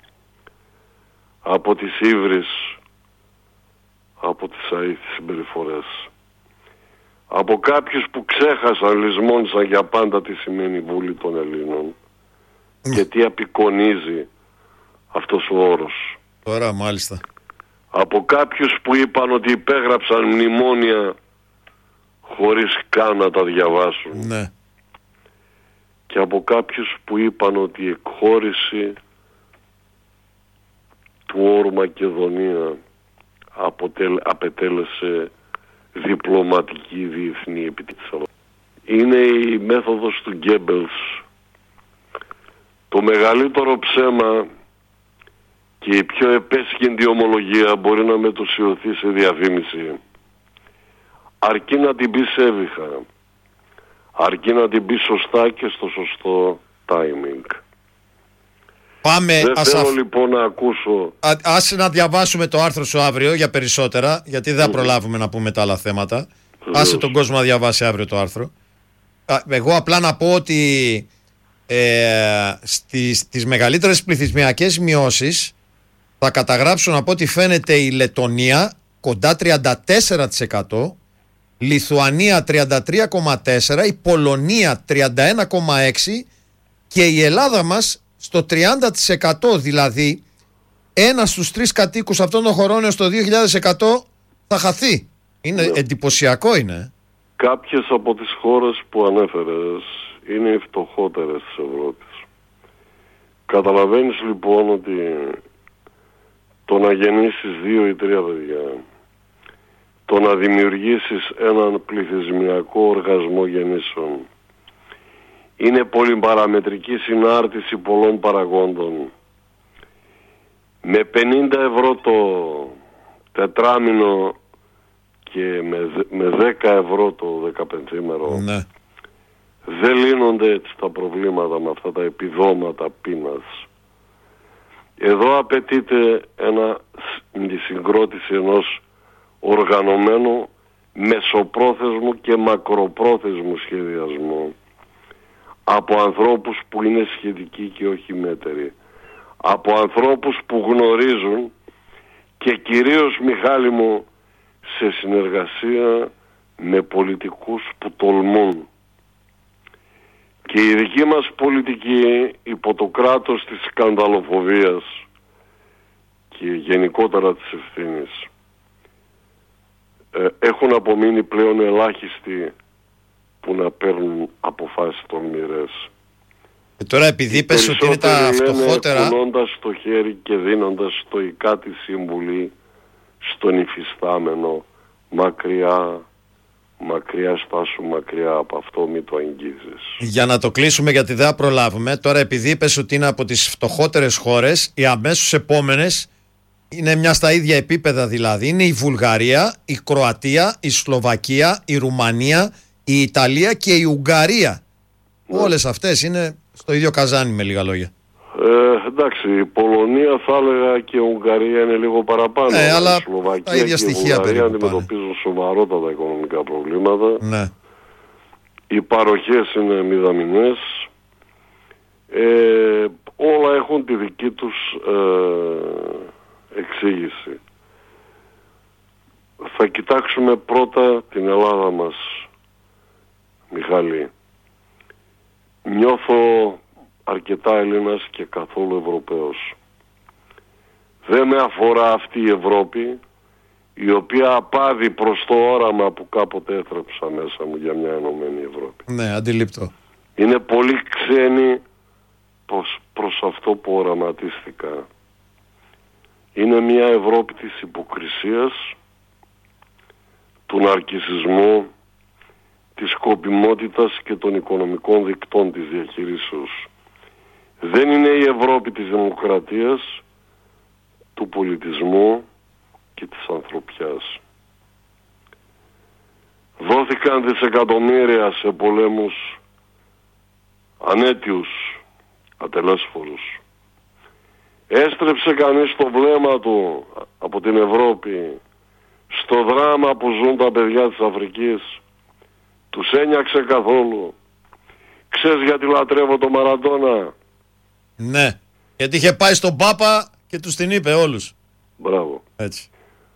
από τις ύβρις, από τις αήθεις συμπεριφορές, από κάποιους που ξέχασαν, λησμόνισαν για πάντα τι σημαίνει Βούλη των Ελλήνων και τι απεικονίζει αυτός ο όρος. Τώρα μάλιστα. Από κάποιους που είπαν ότι υπέγραψαν μνημόνια χωρίς καν να τα διαβάσουν. Ναι. Και από κάποιους που είπαν ότι η εκχώρηση του όρου Μακεδονία απετέλεσε διπλωματική διεθνή επιτυχία. Είναι η μέθοδος του Γκέμπελς. Το μεγαλύτερο ψέμα και η πιο επέσχυντη ομολογία μπορεί να μετουσιωθεί σε διαφήμιση, αρκεί να την πει σέβηχα, αρκεί να την πει σωστά και στο σωστό timing. Πάμε, δεν θέλω λοιπόν να ακούσω. Άσε να διαβάσουμε το άρθρο σου αύριο για περισσότερα, γιατί δεν θα προλάβουμε να πούμε τα άλλα θέματα. Άσε τον κόσμο να διαβάσει αύριο το άρθρο. Εγώ απλά να πω ότι στις μεγαλύτερες πληθυσμιακές μειώσεις θα καταγράψουν, από ό,τι φαίνεται, η Λετονία κοντά 34%, Λιθουανία 33,4%, η Πολωνία 31,6% και η Ελλάδα μας στο 30%, δηλαδή ένας στους 3 κατοίκους αυτών των χωρών έως το 2100 θα χαθεί. Είναι εντυπωσιακό, είναι. Κάποιες από τις χώρες που ανέφερες είναι οι φτωχότερες της Ευρώπης. Καταλαβαίνεις λοιπόν ότι το να γεννήσεις 2 ή 3 παιδιά, το να δημιουργήσεις έναν πληθυσμιακό οργασμό γεννήσεων, είναι πολυπαραμετρική συνάρτηση πολλών παραγόντων. Με 50 ευρώ το τετράμινο και με 10 ευρώ το 15ημερο, ναι, δεν λύνονται έτσι τα προβλήματα με αυτά τα επιδόματα πείνας. Εδώ απαιτείται η συγκρότηση ενός οργανωμένου μεσοπρόθεσμου και μακροπρόθεσμου σχεδιασμού από ανθρώπους που είναι σχετικοί και όχι μέτεροι, από ανθρώπους που γνωρίζουν και κυρίως, Μιχάλη μου, σε συνεργασία με πολιτικούς που τολμούν. Και η δική μας πολιτική υπό το κράτος της σκανδαλοφοβίας και γενικότερα της ευθύνης έχουν απομείνει πλέον ελάχιστοι που να παίρνουν αποφάσεις τολμηρές. Τώρα επειδή πες ότι είναι τα φτωχότερα, κουνώντας το χέρι και δίνοντας στοικά τη συμβουλή στον υφιστάμενο, μακριά στάσου, μακριά από αυτό, μη το αγγίζεις. Για να το κλείσουμε, γιατί δεν θα προλάβουμε. Τώρα επειδή είπες ότι είναι από τις φτωχότερες χώρες, οι αμέσως επόμενες είναι μια στα ίδια επίπεδα, δηλαδή είναι η Βουλγαρία, η Κροατία, η Σλοβακία, η Ρουμανία, η Ιταλία και η Ουγγαρία. Ναι. Όλες αυτές είναι στο ίδιο καζάνι, με λίγα λόγια. Εντάξει, η Πολωνία θα έλεγα και η Ουγγαρία είναι λίγο παραπάνω. Ναι, αλλά η Σλοβακία τα ίδια και η στοιχεία Βουλγαρία αντιμετωπίζουν σοβαρότατα οικονομικά προβλήματα. Ναι. Οι παροχές είναι μηδαμινές. Όλα έχουν τη δική τους εξήγηση. Θα κοιτάξουμε πρώτα την Ελλάδα μας, Μιχάλη. Νιώθω αρκετά Έλληνας και καθόλου Ευρωπαίος. Δεν με αφορά αυτή η Ευρώπη, η οποία απάδει προς το όραμα που κάποτε έθρεψα μέσα μου για μια ενωμένη Ευρώπη. Ναι, αντιλήπτω. Είναι πολύ ξένη προς αυτό που οραματίστηκα. Είναι μια Ευρώπη της υποκρισίας, του ναρκισσισμού, της σκοπιμότητας και των οικονομικών δικτών της διαχειρίσεως. Δεν είναι η Ευρώπη της δημοκρατίας, του πολιτισμού και της ανθρωπιάς. Δόθηκαν δισεκατομμύρια σε πολέμους ανέτιους, ατελέσφορους. Έστρεψε κανείς το βλέμμα του από την Ευρώπη στο δράμα που ζουν τα παιδιά της Αφρικής? Τους ένιαξε καθόλου? Ξέρεις γιατί λατρεύω τον Μαραντόνα? Ναι, γιατί είχε πάει στον Πάπα και τους την είπε όλους. Μπράβο. Έτσι.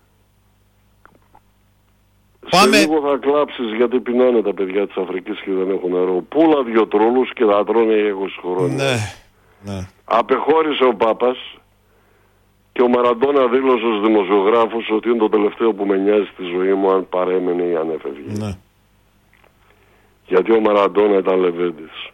Σε λίγο θα κλάψεις γιατί πεινάνε τα παιδιά της Αφρικής και δεν έχουν νερό. Πούλα 2 τρόλους και θα τρώνε 20 χρόνια. Ναι. Απεχώρησε ο Πάπας και ο Μαραντόνα δήλωσε στους δημοσιογράφους ότι είναι το τελευταίο που με νοιάζει στη ζωή μου αν παρέμενε ή αν έφευγε. Ναι. Γιατί ο Μαραντόνα ήταν λεβέντης.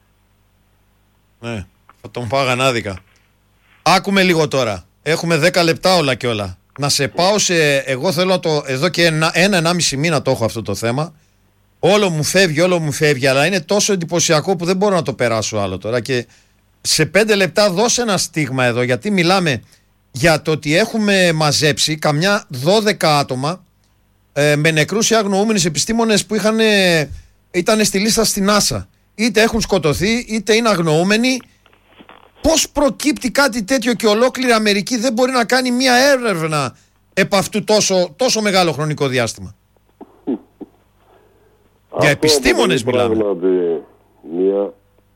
Ναι, θα τον φάγαν άδικα. Άκουμε λίγο τώρα. Έχουμε 10 λεπτά όλα και όλα. Να σε πάω σε... Εγώ θέλω εδώ και 1,5 μήνα το έχω αυτό το θέμα. Όλο μου φεύγει, αλλά είναι τόσο εντυπωσιακό που δεν μπορώ να το περάσω άλλο τώρα. Και σε 5 λεπτά δώσε ένα στίγμα εδώ, γιατί μιλάμε για το ότι έχουμε μαζέψει καμιά 12 άτομα με νεκρούς ή αγνοούμενους επιστήμονες που ήταν στη λίστα στην NASA. Είτε έχουν σκοτωθεί, είτε είναι αγνοούμενοι. Πώς προκύπτει κάτι τέτοιο και ολόκληρη Αμερική δεν μπορεί να κάνει μία έρευνα επ' αυτού τόσο μεγάλο χρονικό διάστημα? Για επιστήμονες μιλάμε. Πράγματι μία,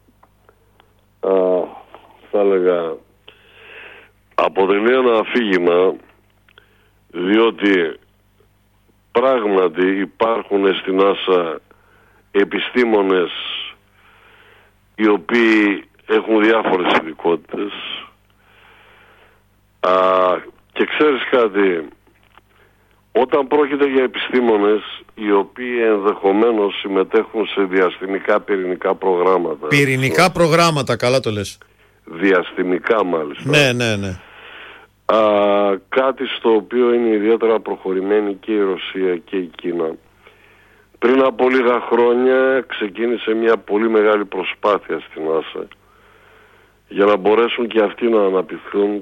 θα έλεγα, αποτελεί ένα αφήγημα, διότι πράγματι υπάρχουν στην NASA επιστήμονες οι οποίοι έχουν διάφορες ειδικότητες, και ξέρεις κάτι, όταν πρόκειται για επιστήμονες οι οποίοι ενδεχομένως συμμετέχουν σε διαστημικά πυρηνικά προγράμματα. Πυρηνικά προγράμματα, καλά το λες. Διαστημικά μάλιστα. Ναι. Κάτι στο οποίο είναι ιδιαίτερα προχωρημένη και η Ρωσία και η Κίνα. Πριν από λίγα χρόνια ξεκίνησε μια πολύ μεγάλη προσπάθεια στην NASA για να μπορέσουν και αυτοί να αναπτυχθούν.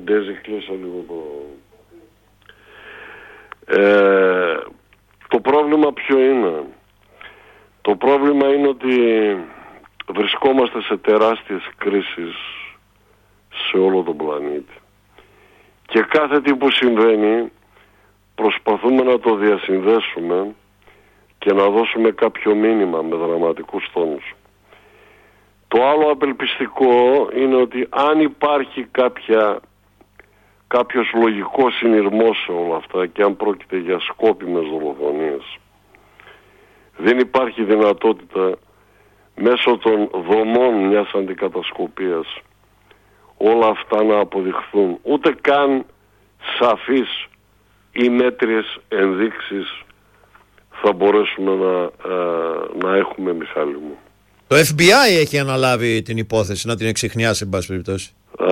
Το πρόβλημα ποιο είναι? Το πρόβλημα είναι ότι βρισκόμαστε σε τεράστιες κρίσεις σε όλο τον πλανήτη και κάθε τι που συμβαίνει προσπαθούμε να το διασυνδέσουμε και να δώσουμε κάποιο μήνυμα με δραματικούς τόνους. Το άλλο απελπιστικό είναι ότι αν υπάρχει κάποιος λογικός συνειρμός σε όλα αυτά και αν πρόκειται για σκόπιμες δολοφονίες, δεν υπάρχει δυνατότητα μέσω των δομών μιας αντικατασκοπίας όλα αυτά να αποδειχθούν, ούτε καν σαφείς ή μέτριες ενδείξεις θα μπορέσουμε να έχουμε, Μιχάλη μου. Το FBI έχει αναλάβει την υπόθεση, να την εξιχνιάσει εν πάση περιπτώσει.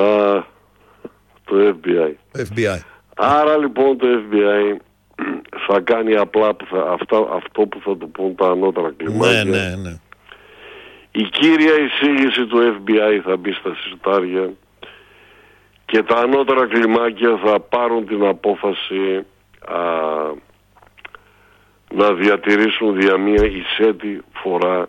Το FBI. Άρα λοιπόν το FBI θα κάνει απλά αυτό που θα του πούν τα ανώτερα κλιμάκια. Ναι. Η κύρια εισήγηση του FBI θα μπει στα συρτάρια και τα ανώτερα κλιμάκια θα πάρουν την απόφαση να διατηρήσουν δια μία εισέτη φορά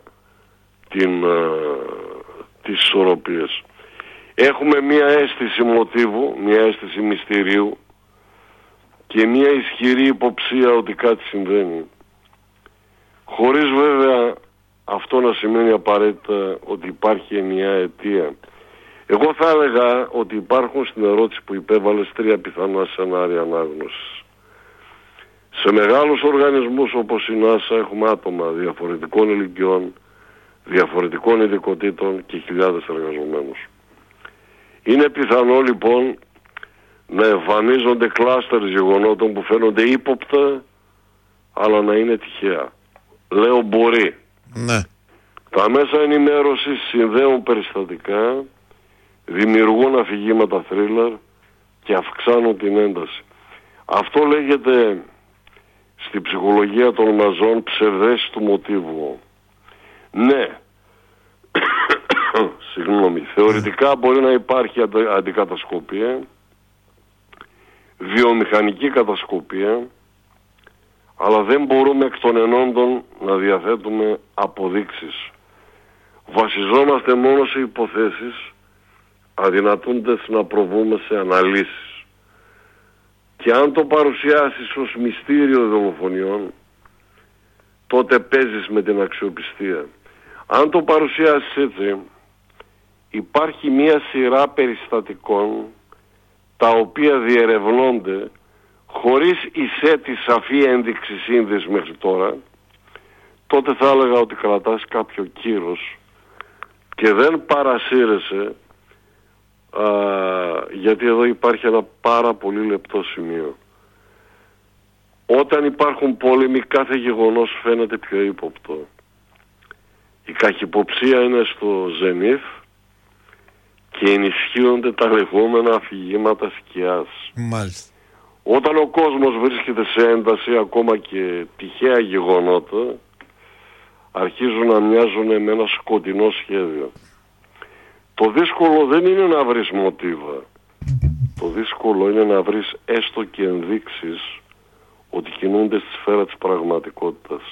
τις ισορροπίες. Έχουμε μία αίσθηση μοτίβου, μία αίσθηση μυστηρίου και μία ισχυρή υποψία ότι κάτι συμβαίνει. Χωρίς βέβαια αυτό να σημαίνει απαραίτητα ότι υπάρχει ενιαία αιτία. Εγώ θα έλεγα ότι υπάρχουν στην ερώτηση που υπέβαλες 3 πιθανά σενάρια ανάγνωσης. Σε μεγάλους οργανισμούς όπως η NASA έχουμε άτομα διαφορετικών ηλικιών, διαφορετικών ειδικοτήτων και χιλιάδες εργαζομένους. Είναι πιθανό λοιπόν να εμφανίζονται κλάστερ γεγονότων που φαίνονται ύποπτα αλλά να είναι τυχαία. Λέω μπορεί. Ναι. Τα μέσα ενημέρωσης συνδέουν περιστατικά, δημιουργούν αφηγήματα θρίλερ και αυξάνουν την ένταση. Αυτό λέγεται στη ψυχολογία των μαζών ψευδέστηση του μοτίβου. Ναι, θεωρητικά μπορεί να υπάρχει αντικατασκοπία, βιομηχανική κατασκοπία, αλλά δεν μπορούμε εκ των ενόντων να διαθέτουμε αποδείξεις. Βασιζόμαστε μόνο σε υποθέσεις, αδυνατούνται να προβούμε σε αναλύσεις. Και αν το παρουσιάσεις ως μυστήριο δολοφονιών, τότε παίζεις με την αξιοπιστία. Αν το παρουσιάσεις έτσι, υπάρχει μία σειρά περιστατικών τα οποία διερευνώνται χωρίς τη σαφή ένδειξη σύνδεση μέχρι τώρα, τότε θα έλεγα ότι κρατάς κάποιο κύρος και δεν παρασύρεσαι, γιατί εδώ υπάρχει ένα πάρα πολύ λεπτό σημείο. Όταν υπάρχουν πόλεμοι, κάθε γεγονός φαίνεται πιο ύποπτο. Η καχυποψία είναι στο ζενίθ και ενισχύονται τα λεγόμενα αφηγήματα σκιάς. Μάλιστα. Όταν ο κόσμος βρίσκεται σε ένταση, ακόμα και τυχαία γεγονότα αρχίζουν να μοιάζουν με ένα σκοτεινό σχέδιο. Το δύσκολο δεν είναι να βρεις μοτίβα. Το δύσκολο είναι να βρεις έστω και ενδείξεις ότι κινούνται στη σφαίρα της πραγματικότητας.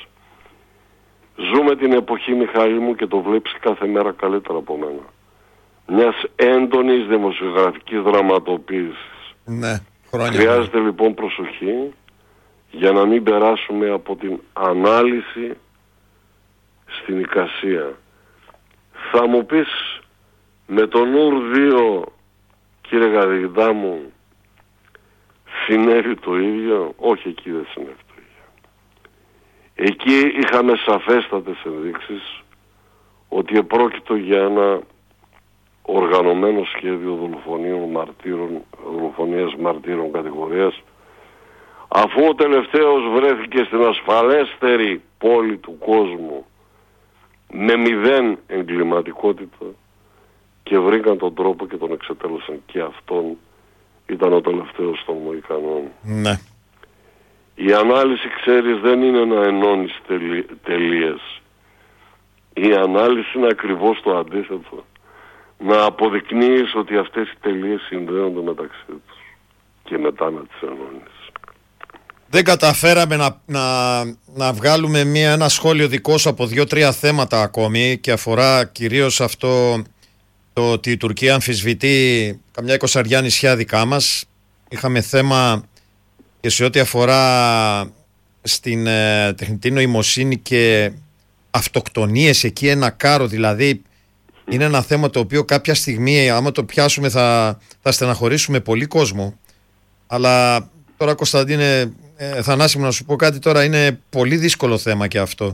Ζούμε την εποχή, Μιχάλη μου, και το βλέπεις κάθε μέρα καλύτερα από μένα, μιας έντονης δημοσιογραφικής δραματοποίησης. Ναι, χρόνια. Χρειάζεται λοιπόν προσοχή για να μην περάσουμε από την ανάλυση στην εικασία. Θα μου πεις, με τον ΟΥΡ 2, κύριε καθηγητά μου, συνέβη το ίδιο? Όχι, εκεί δεν συνέβη το ίδιο. Εκεί είχαμε σαφέστατες ενδείξεις ότι επρόκειτο για ένα οργανωμένο σχέδιο δολοφονίας μαρτύρων κατηγορίας, αφού ο τελευταίος βρέθηκε στην ασφαλέστερη πόλη του κόσμου με 0 εγκληματικότητα και βρήκαν τον τρόπο και τον εξετέλεσαν, και αυτόν ήταν ο τελευταίος των Μοϊκανών. Ναι. Η ανάλυση, ξέρεις, δεν είναι να ενώνεις τελείες. Η ανάλυση είναι ακριβώς το αντίθετο. Να αποδεικνύεις ότι αυτές οι τελείες συνδέονται μεταξύ τους και μετά να τις ενώνεις. Δεν καταφέραμε να βγάλουμε ένα σχόλιο δικό σου από 2-3 θέματα ακόμη, και αφορά κυρίως αυτό το ότι η Τουρκία αμφισβητεί καμιά 20 νησιά δικά μας. Είχαμε θέμα και σε ό,τι αφορά στην τεχνητή νοημοσύνη και αυτοκτονίες εκεί, ένα κάρο δηλαδή. Είναι ένα θέμα το οποίο κάποια στιγμή, άμα το πιάσουμε, θα στεναχωρήσουμε πολύ κόσμο. Αλλά τώρα, Κωνσταντίνε, Θανάση μου, να σου πω κάτι τώρα, είναι πολύ δύσκολο θέμα και αυτό.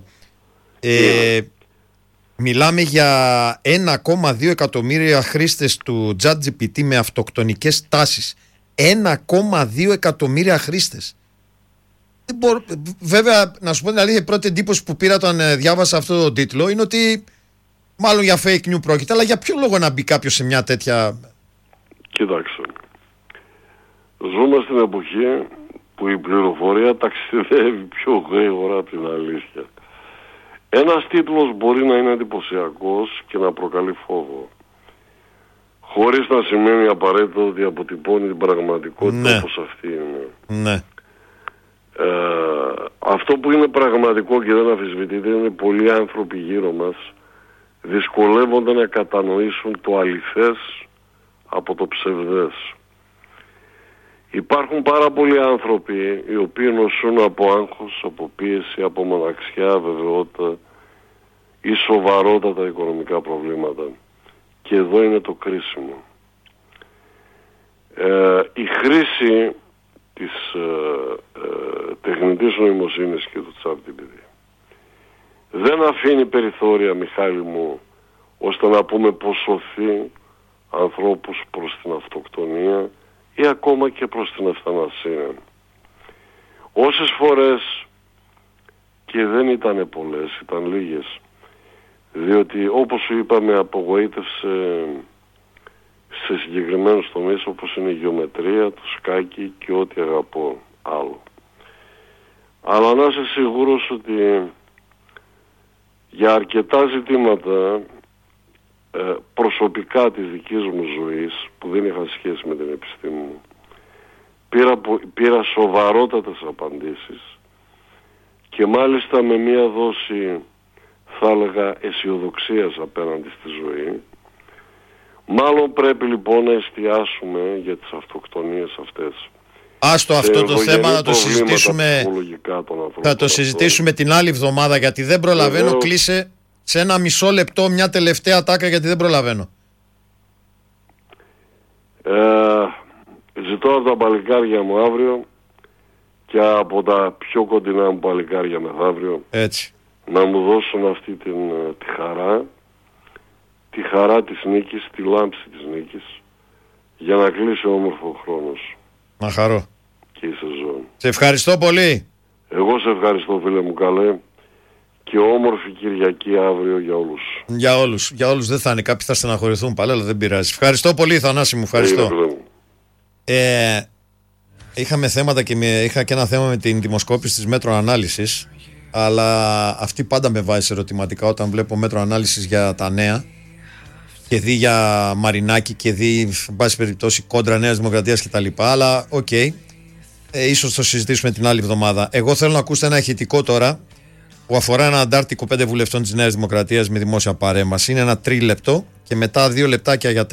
Μιλάμε για 1,2 εκατομμύρια χρήστες του ChatGPT με αυτοκτονικές τάσεις. 1,2 εκατομμύρια χρήστες. Βέβαια, να σου πω την αλήθεια, η πρώτη εντύπωση που πήρα όταν διάβασα αυτό το τίτλο είναι ότι μάλλον για fake news πρόκειται, αλλά για ποιο λόγο να μπει κάποιος σε μια τέτοια... Κοιτάξτε, ζούμε στην εποχή που η πληροφορία ταξιδεύει πιο γρήγορα από την αλήθεια. Ένας τίτλος μπορεί να είναι εντυπωσιακός και να προκαλεί φόβο, χωρίς να σημαίνει απαραίτητα ότι αποτυπώνει την πραγματικότητα, ναι, όπως αυτή είναι. Ναι. Αυτό που είναι πραγματικό και δεν αμφισβητείται είναι πολλοί άνθρωποι γύρω μας δυσκολεύονται να κατανοήσουν το αληθές από το ψευδές. Υπάρχουν πάρα πολλοί άνθρωποι οι οποίοι νοσούν από άγχος, από πίεση, από μοναξιά, βεβαιότητα ή σοβαρότατα οικονομικά προβλήματα. Και εδώ είναι το κρίσιμο. Η χρήση της τεχνητής νοημοσύνης και του ChatGPT δεν αφήνει περιθώρια, Μιχάλη μου, ώστε να πούμε πως σωθεί ανθρώπους προς την αυτοκτονία ή ακόμα και προς την ευθανασία. Όσες φορές, και δεν ήταν πολλές, ήταν λίγες, διότι όπως σου είπα με απογοήτευσε σε συγκεκριμένους τομείς όπως είναι η γεωμετρία, το σκάκι και ό,τι αγαπώ άλλο. Αλλά να είσαι σίγουρος ότι για αρκετά ζητήματα προσωπικά της δικής μου ζωής που δεν είχαν σχέση με την επιστήμη μου, πήρα σοβαρότατες απαντήσεις και μάλιστα με μία δόση, θα έλεγα, αισιοδοξίας απέναντι στη ζωή. Μάλλον πρέπει λοιπόν να εστιάσουμε για τις αυτοκτονίες αυτές. Άστο αυτό το θέμα να το συζητήσουμε. Θα το συζητήσουμε την άλλη εβδομάδα, γιατί δεν προλαβαίνω. σε ένα μισό λεπτό μια τελευταία τάκα, γιατί δεν προλαβαίνω. Ζητώ από τα παλικάρια μου αύριο και από τα πιο κοντινά μου παλικάρια μεθαύριο έτσι να μου δώσουν αυτή τη χαρά της νίκης, τη λάμψη της νίκης, για να κλείσει όμορφο ο χρόνος. Να χαρώ. Και η σεζόν. Σε ευχαριστώ πολύ. Εγώ σε ευχαριστώ, φίλε μου, καλέ. Και όμορφη Κυριακή αύριο για όλους. Για όλους δεν θα είναι. Κάποιοι θα στεναχωρηθούν πάλι, αλλά δεν πειράζει. Ευχαριστώ πολύ, Θανάση μου. Ευχαριστώ. Είχαμε θέματα και είχα και ένα θέμα με την δημοσκόπηση της Μέτρο Ανάλυσης, αλλά αυτή πάντα με βάζει ερωτηματικά όταν βλέπω Μέτρο Ανάλυσης για τα νέα και δει για Μαρινάκη και δει, εν πάση περιπτώσει, κόντρα Νέας Δημοκρατίας κτλ. Αλλά οκ, ίσως το συζητήσουμε την άλλη εβδομάδα. Εγώ θέλω να ακούσετε ένα ηχητικό τώρα που αφορά ένα αντάρτικο 5 βουλευτών της Νέας Δημοκρατίας με δημόσια παρέμβαση. Είναι ένα 3 λεπτό και μετά 2 λεπτάκια για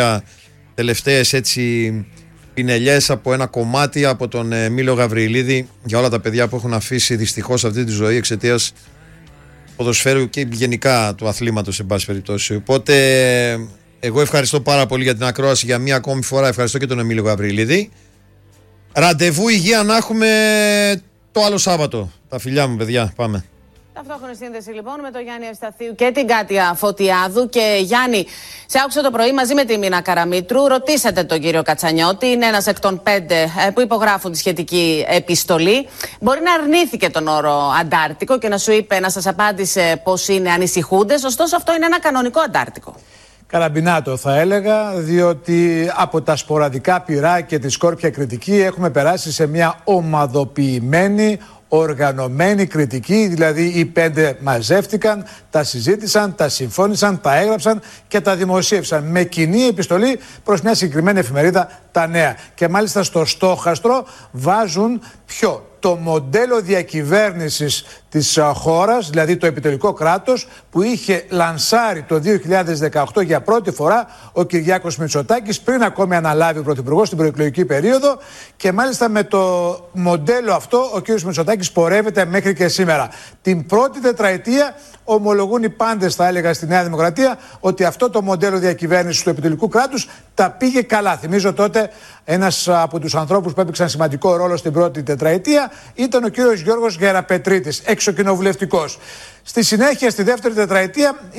τελευταίες έτσι πινελιές από ένα κομμάτι από τον Μήλο Γαβριλίδη για όλα τα παιδιά που έχουν αφήσει δυστυχώς αυτή τη ζωή εξαιτίας ποδοσφαίρου και γενικά του αθλήματος, εν πάση περιπτώσει. Οπότε εγώ ευχαριστώ πάρα πολύ για την ακρόαση για μία ακόμη φορά. Ευχαριστώ και τον Εμίλιο Γαβριλίδη. Ραντεβού υγεία να έχουμε το άλλο Σάββατο. Τα φιλιά μου, παιδιά. Πάμε. Ταυτόχρονη σύνδεση λοιπόν με τον Γιάννη Ευσταθίου και την Κάτια Φωτιάδου. Και Γιάννη, σε άκουσα το πρωί μαζί με τη Μίνα Καραμήτρου. Ρωτήσατε τον κύριο Κατσανιώτη, είναι ένας εκ των 5 που υπογράφουν τη σχετική επιστολή. Μπορεί να αρνήθηκε τον όρο αντάρτικο και να σου είπε, να σας απάντησε πως είναι ανησυχούντες. Ωστόσο, αυτό είναι ένα κανονικό αντάρτικο. Καραμπινάτο θα έλεγα, διότι από τα σποραδικά πυρά και τη σκόρπια κριτική έχουμε περάσει σε μια ομαδοποιημένη, οργανωμένη κριτική, δηλαδή οι 5 μαζεύτηκαν, τα συζήτησαν, τα συμφώνησαν, τα έγραψαν και τα δημοσίευσαν με κοινή επιστολή προς μια συγκεκριμένη εφημερίδα, Τα Νέα. Και μάλιστα στο στόχαστρο βάζουν ποιο? Το μοντέλο διακυβέρνησης της χώρας, δηλαδή το επιτελικό κράτος που είχε λανσάρει το 2018 για πρώτη φορά ο Κυριάκος Μητσοτάκης, πριν ακόμη αναλάβει ο Πρωθυπουργός στην προεκλογική περίοδο, και μάλιστα με το μοντέλο αυτό ο κ. Μητσοτάκης πορεύεται μέχρι και σήμερα. Την πρώτη τετραετία ομολογούν οι πάντες, θα έλεγα, στη Νέα Δημοκρατία ότι αυτό το μοντέλο διακυβέρνησης του επιτελικού κράτους τα πήγε καλά. Θυμίζω τότε ένας από τους ανθρώπους που έπαιξαν σημαντικό ρόλο στην πρώτη τετραετία ήταν ο κύριος Γιώργος Γεραπετρίτης, εξοκοινοβουλευτικός. Στη συνέχεια, στη δεύτερη τετραετία,